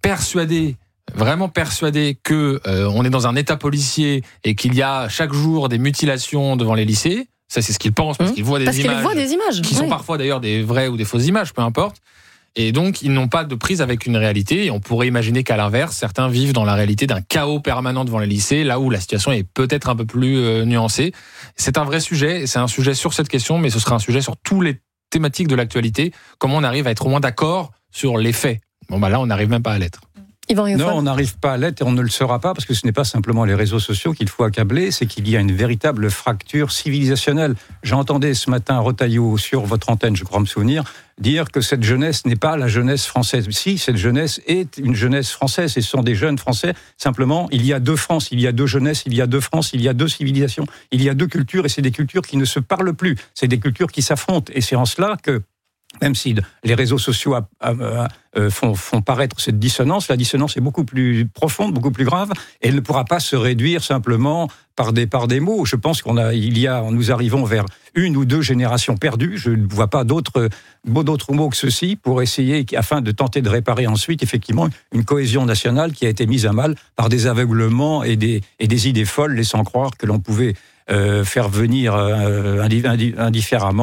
vraiment persuadés que on est dans un état policier et qu'il y a chaque jour des mutilations devant les lycées. Ça, c'est ce qu'ils pensent parce qu'ils voient des images qui sont parfois d'ailleurs des vraies ou des fausses images, peu importe. Et donc, ils n'ont pas de prise avec une réalité. Et on pourrait imaginer qu'à l'inverse, certains vivent dans la réalité d'un chaos permanent devant les lycées, là où la situation est peut-être un peu plus nuancée. C'est un vrai sujet. C'est un sujet sur cette question, mais ce sera un sujet sur toutes les thématiques de l'actualité. Comment on arrive à être au moins d'accord sur les faits. Là, on n'arrive même pas à l'être. Non, on n'arrive pas à l'être et on ne le sera pas parce que ce n'est pas simplement les réseaux sociaux qu'il faut accabler, c'est qu'il y a une véritable fracture civilisationnelle. J'entendais ce matin Retailleau sur votre antenne, je crois me souvenir, dire que cette jeunesse n'est pas la jeunesse française. Si, cette jeunesse est une jeunesse française et ce sont des jeunes français. Simplement, il y a deux France, il y a deux jeunesses, il y a deux France, il y a deux civilisations, il y a deux cultures et c'est des cultures qui ne se parlent plus. C'est des cultures qui s'affrontent et c'est en cela que même si les réseaux sociaux font paraître cette dissonance, la dissonance est beaucoup plus profonde, beaucoup plus grave, et elle ne pourra pas se réduire simplement par des mots. Je pense nous arrivons vers une ou deux générations perdues. Je ne vois pas d'autres mots que ceci pour essayer, afin de tenter de réparer ensuite effectivement une cohésion nationale qui a été mise à mal par des aveuglements et des idées folles, laissant croire que l'on pouvait faire venir indifféremment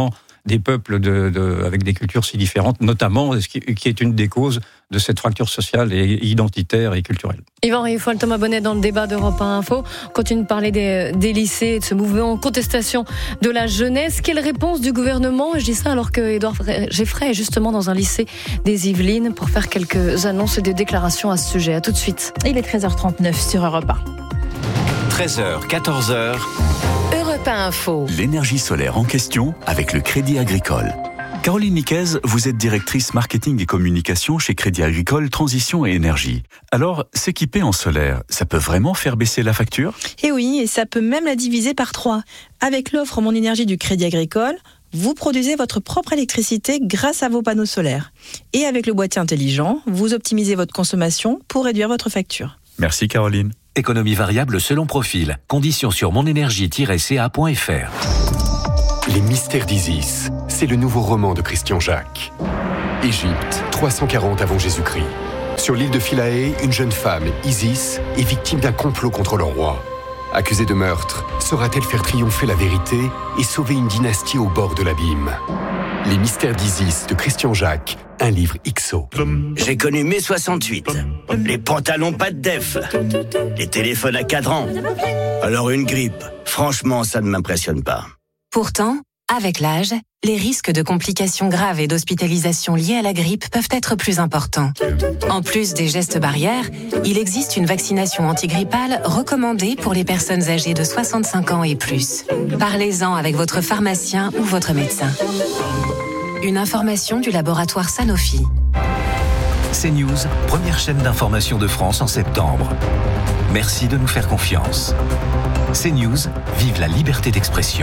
des peuples avec des cultures si différentes, notamment, qui est une des causes de cette fracture sociale et identitaire et culturelle. Yvan Rioufol, Thomas Bonnet dans le débat d'Europe 1 Info. On continue de parler des lycées, de ce mouvement en contestation de la jeunesse. Quelle réponse du gouvernement? Je dis ça alors que Édouard Geffray est justement dans un lycée des Yvelines pour faire quelques annonces et des déclarations à ce sujet. À tout de suite. Il est 13h39 sur Europe 1. 13h, 14h. Europe 1 Info. L'énergie solaire en question avec le Crédit Agricole. Caroline Niquez, vous êtes directrice marketing et communication chez Crédit Agricole Transition et Énergie. Alors, s'équiper en solaire, ça peut vraiment faire baisser la facture ? Eh oui, et ça peut même la diviser par 3. Avec l'offre Mon Énergie du Crédit Agricole, vous produisez votre propre électricité grâce à vos panneaux solaires. Et avec le boîtier intelligent, vous optimisez votre consommation pour réduire votre facture. Merci Caroline. Économie variable selon profil. Conditions sur monenergie-ca.fr. Les mystères d'Isis, c'est le nouveau roman de Christian Jacques. Égypte, 340 avant Jésus-Christ. Sur l'île de Philae, une jeune femme, Isis, est victime d'un complot contre le roi. Accusée de meurtre, saura-t-elle faire triompher la vérité et sauver une dynastie au bord de l'abîme ? Les mystères d'Isis de Christian Jacques, un livre XO. J'ai connu mai 68. Les pantalons pas de def. Les téléphones à cadran. Alors une grippe, franchement, ça ne m'impressionne pas. Pourtant, avec l'âge, les risques de complications graves et d'hospitalisation liées à la grippe peuvent être plus importants. En plus des gestes barrières, il existe une vaccination antigrippale recommandée pour les personnes âgées de 65 ans et plus. Parlez-en avec votre pharmacien ou votre médecin. Une information du laboratoire Sanofi. CNews, première chaîne d'information de France en septembre. Merci de nous faire confiance. CNews, vive la liberté d'expression.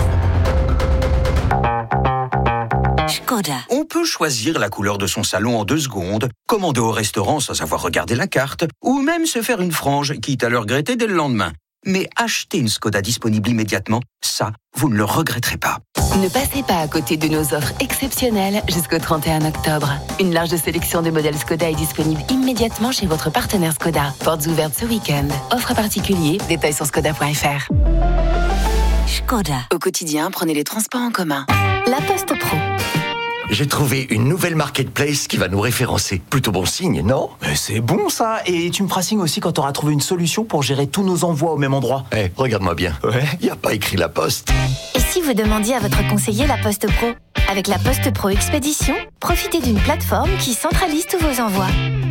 Škoda. On peut choisir la couleur de son salon en 2 secondes, commander au restaurant sans avoir regardé la carte, ou même se faire une frange, quitte à le regretter dès le lendemain. Mais acheter une Škoda disponible immédiatement, ça, vous ne le regretterez pas. Ne passez pas à côté de nos offres exceptionnelles jusqu'au 31 octobre. Une large sélection de modèles Škoda est disponible immédiatement chez votre partenaire Škoda. Portes ouvertes ce week-end. Offre particulier, détails sur škoda.fr. Škoda. Au quotidien, prenez les transports en commun. La Poste Pro. J'ai trouvé une nouvelle marketplace qui va nous référencer. Plutôt bon signe, non ? C'est bon ça. Et tu me feras signe aussi quand tu auras trouvé une solution pour gérer tous nos envois au même endroit. Regarde-moi bien. Y a pas écrit La Poste. Et si vous demandiez à votre conseiller La Poste Pro ? Avec La Poste Pro Expédition, profitez d'une plateforme qui centralise tous vos envois.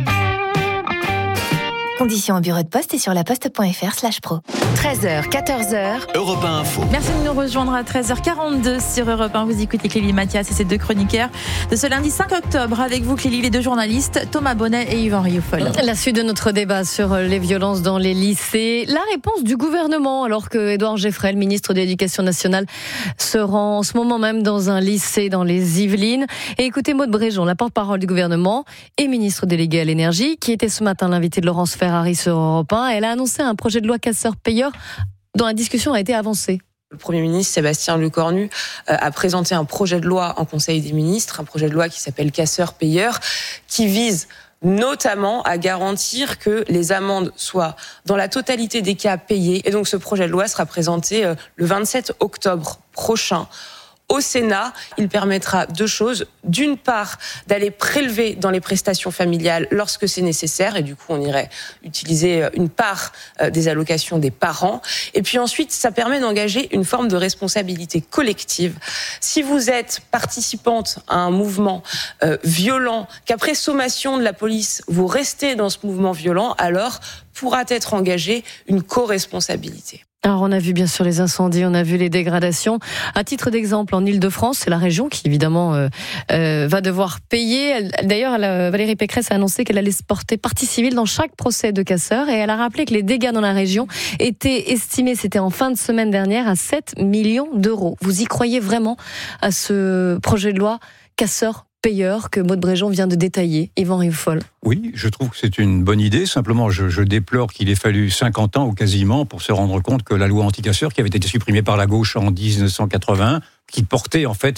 Conditions au bureau de poste et sur laposte.fr/pro. 13h, 14h. Europe 1 Info. Merci de nous rejoindre à 13h42 sur Europe 1. Vous écoutez Clélie Mathias et ses 2 chroniqueurs de ce lundi 5 octobre. Avec vous, Clélie, les 2 journalistes, Thomas Bonnet et Yvan Rioufol. La suite de notre débat sur les violences dans les lycées. La réponse du gouvernement, alors que Édouard Geffray, le ministre de l'Éducation nationale, se rend en ce moment même dans un lycée dans les Yvelines. Et écoutez Maud Bréjon, la porte-parole du gouvernement et ministre déléguée à l'énergie, qui était ce matin l'invité de Laurence Ferrari sur Europe 1. Elle a annoncé un projet de loi casseur-payeur dont la discussion a été avancée. Le Premier ministre Sébastien Lecornu a présenté un projet de loi en Conseil des ministres, un projet de loi qui s'appelle casseur-payeur, qui vise notamment à garantir que les amendes soient dans la totalité des cas payées. Et donc ce projet de loi sera présenté le 27 octobre prochain. Au Sénat, il permettra 2 choses. D'une part, d'aller prélever dans les prestations familiales lorsque c'est nécessaire, et du coup, on irait utiliser une part des allocations des parents. Et puis ensuite, ça permet d'engager une forme de responsabilité collective. Si vous êtes participante à un mouvement violent, qu'après sommation de la police, vous restez dans ce mouvement violent, alors pourra être engagée une co-responsabilité. Alors on a vu bien sûr les incendies, on a vu les dégradations. À titre d'exemple, en Ile-de-France, c'est la région qui évidemment va devoir payer. D'ailleurs, Valérie Pécresse a annoncé qu'elle allait se porter partie civile dans chaque procès de casseurs, et elle a rappelé que les dégâts dans la région étaient estimés, c'était en fin de semaine dernière, à 7 millions d'euros. Vous y croyez vraiment à ce projet de loi casseur-payeur que Maud Bréjon vient de détailler, Yvan Rioufol? Oui, je trouve que c'est une bonne idée. Simplement, je déplore qu'il ait fallu 50 ans ou quasiment pour se rendre compte que la loi anti-casseurs, qui avait été supprimée par la gauche en 1981, qui portait en fait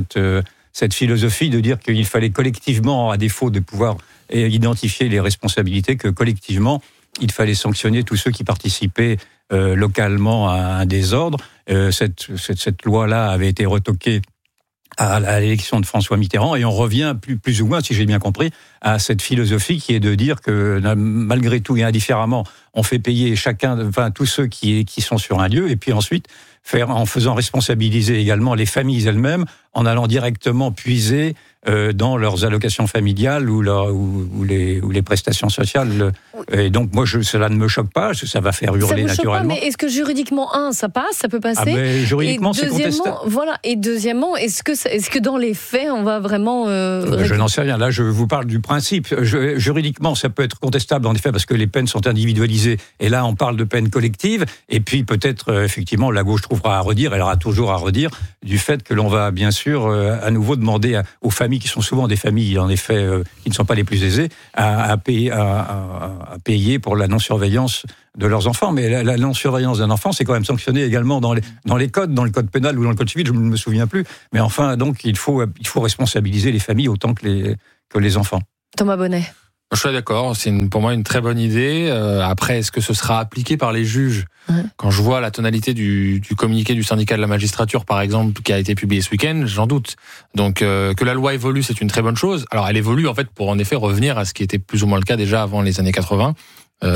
cette philosophie de dire qu'il fallait collectivement, à défaut de pouvoir identifier les responsabilités, que collectivement, il fallait sanctionner tous ceux qui participaient localement à un désordre. Cette loi-là avait été retoquée à l'élection de François Mitterrand, et on revient plus ou moins, si j'ai bien compris, à cette philosophie qui est de dire que malgré tout et indifféremment, on fait payer tous ceux qui sont sur un lieu, et puis ensuite en faisant responsabiliser également les familles elles-mêmes, en allant directement puiser dans leurs allocations familiales ou les prestations sociales. Et donc moi, cela ne me choque pas, ça va faire hurler naturellement. Pas, mais est-ce que juridiquement, ça passe, ça peut passer? Juridiquement, c'est contestable. Voilà. Et deuxièmement, est-ce que dans les faits, on va vraiment... Je n'en sais rien. Là, je vous parle du principe. Juridiquement, ça peut être contestable, en effet, parce que les peines sont individualisées. Et là, on parle de peines collectives. Et puis, peut-être, effectivement, la gauche trouvera à redire, elle aura toujours à redire, du fait que l'on va, bien sûr, à nouveau demander aux familles, qui sont souvent des familles, en effet, qui ne sont pas les plus aisées, à payer pour la non-surveillance de leurs enfants. Mais la non-surveillance d'un enfant, c'est quand même sanctionné également dans les codes, dans le code pénal ou dans le code civil, je ne me souviens plus. Mais enfin, donc, il faut responsabiliser les familles autant que les enfants. Thomas Bonnet. Je suis d'accord, c'est pour moi une très bonne idée. Après, est-ce que ce sera appliqué par les juges ? Quand je vois la tonalité du communiqué du syndicat de la magistrature, par exemple, qui a été publié ce week-end, j'en doute. Donc, que la loi évolue, c'est une très bonne chose. Alors, elle évolue, en fait, pour en effet revenir à ce qui était plus ou moins le cas déjà avant les années 80.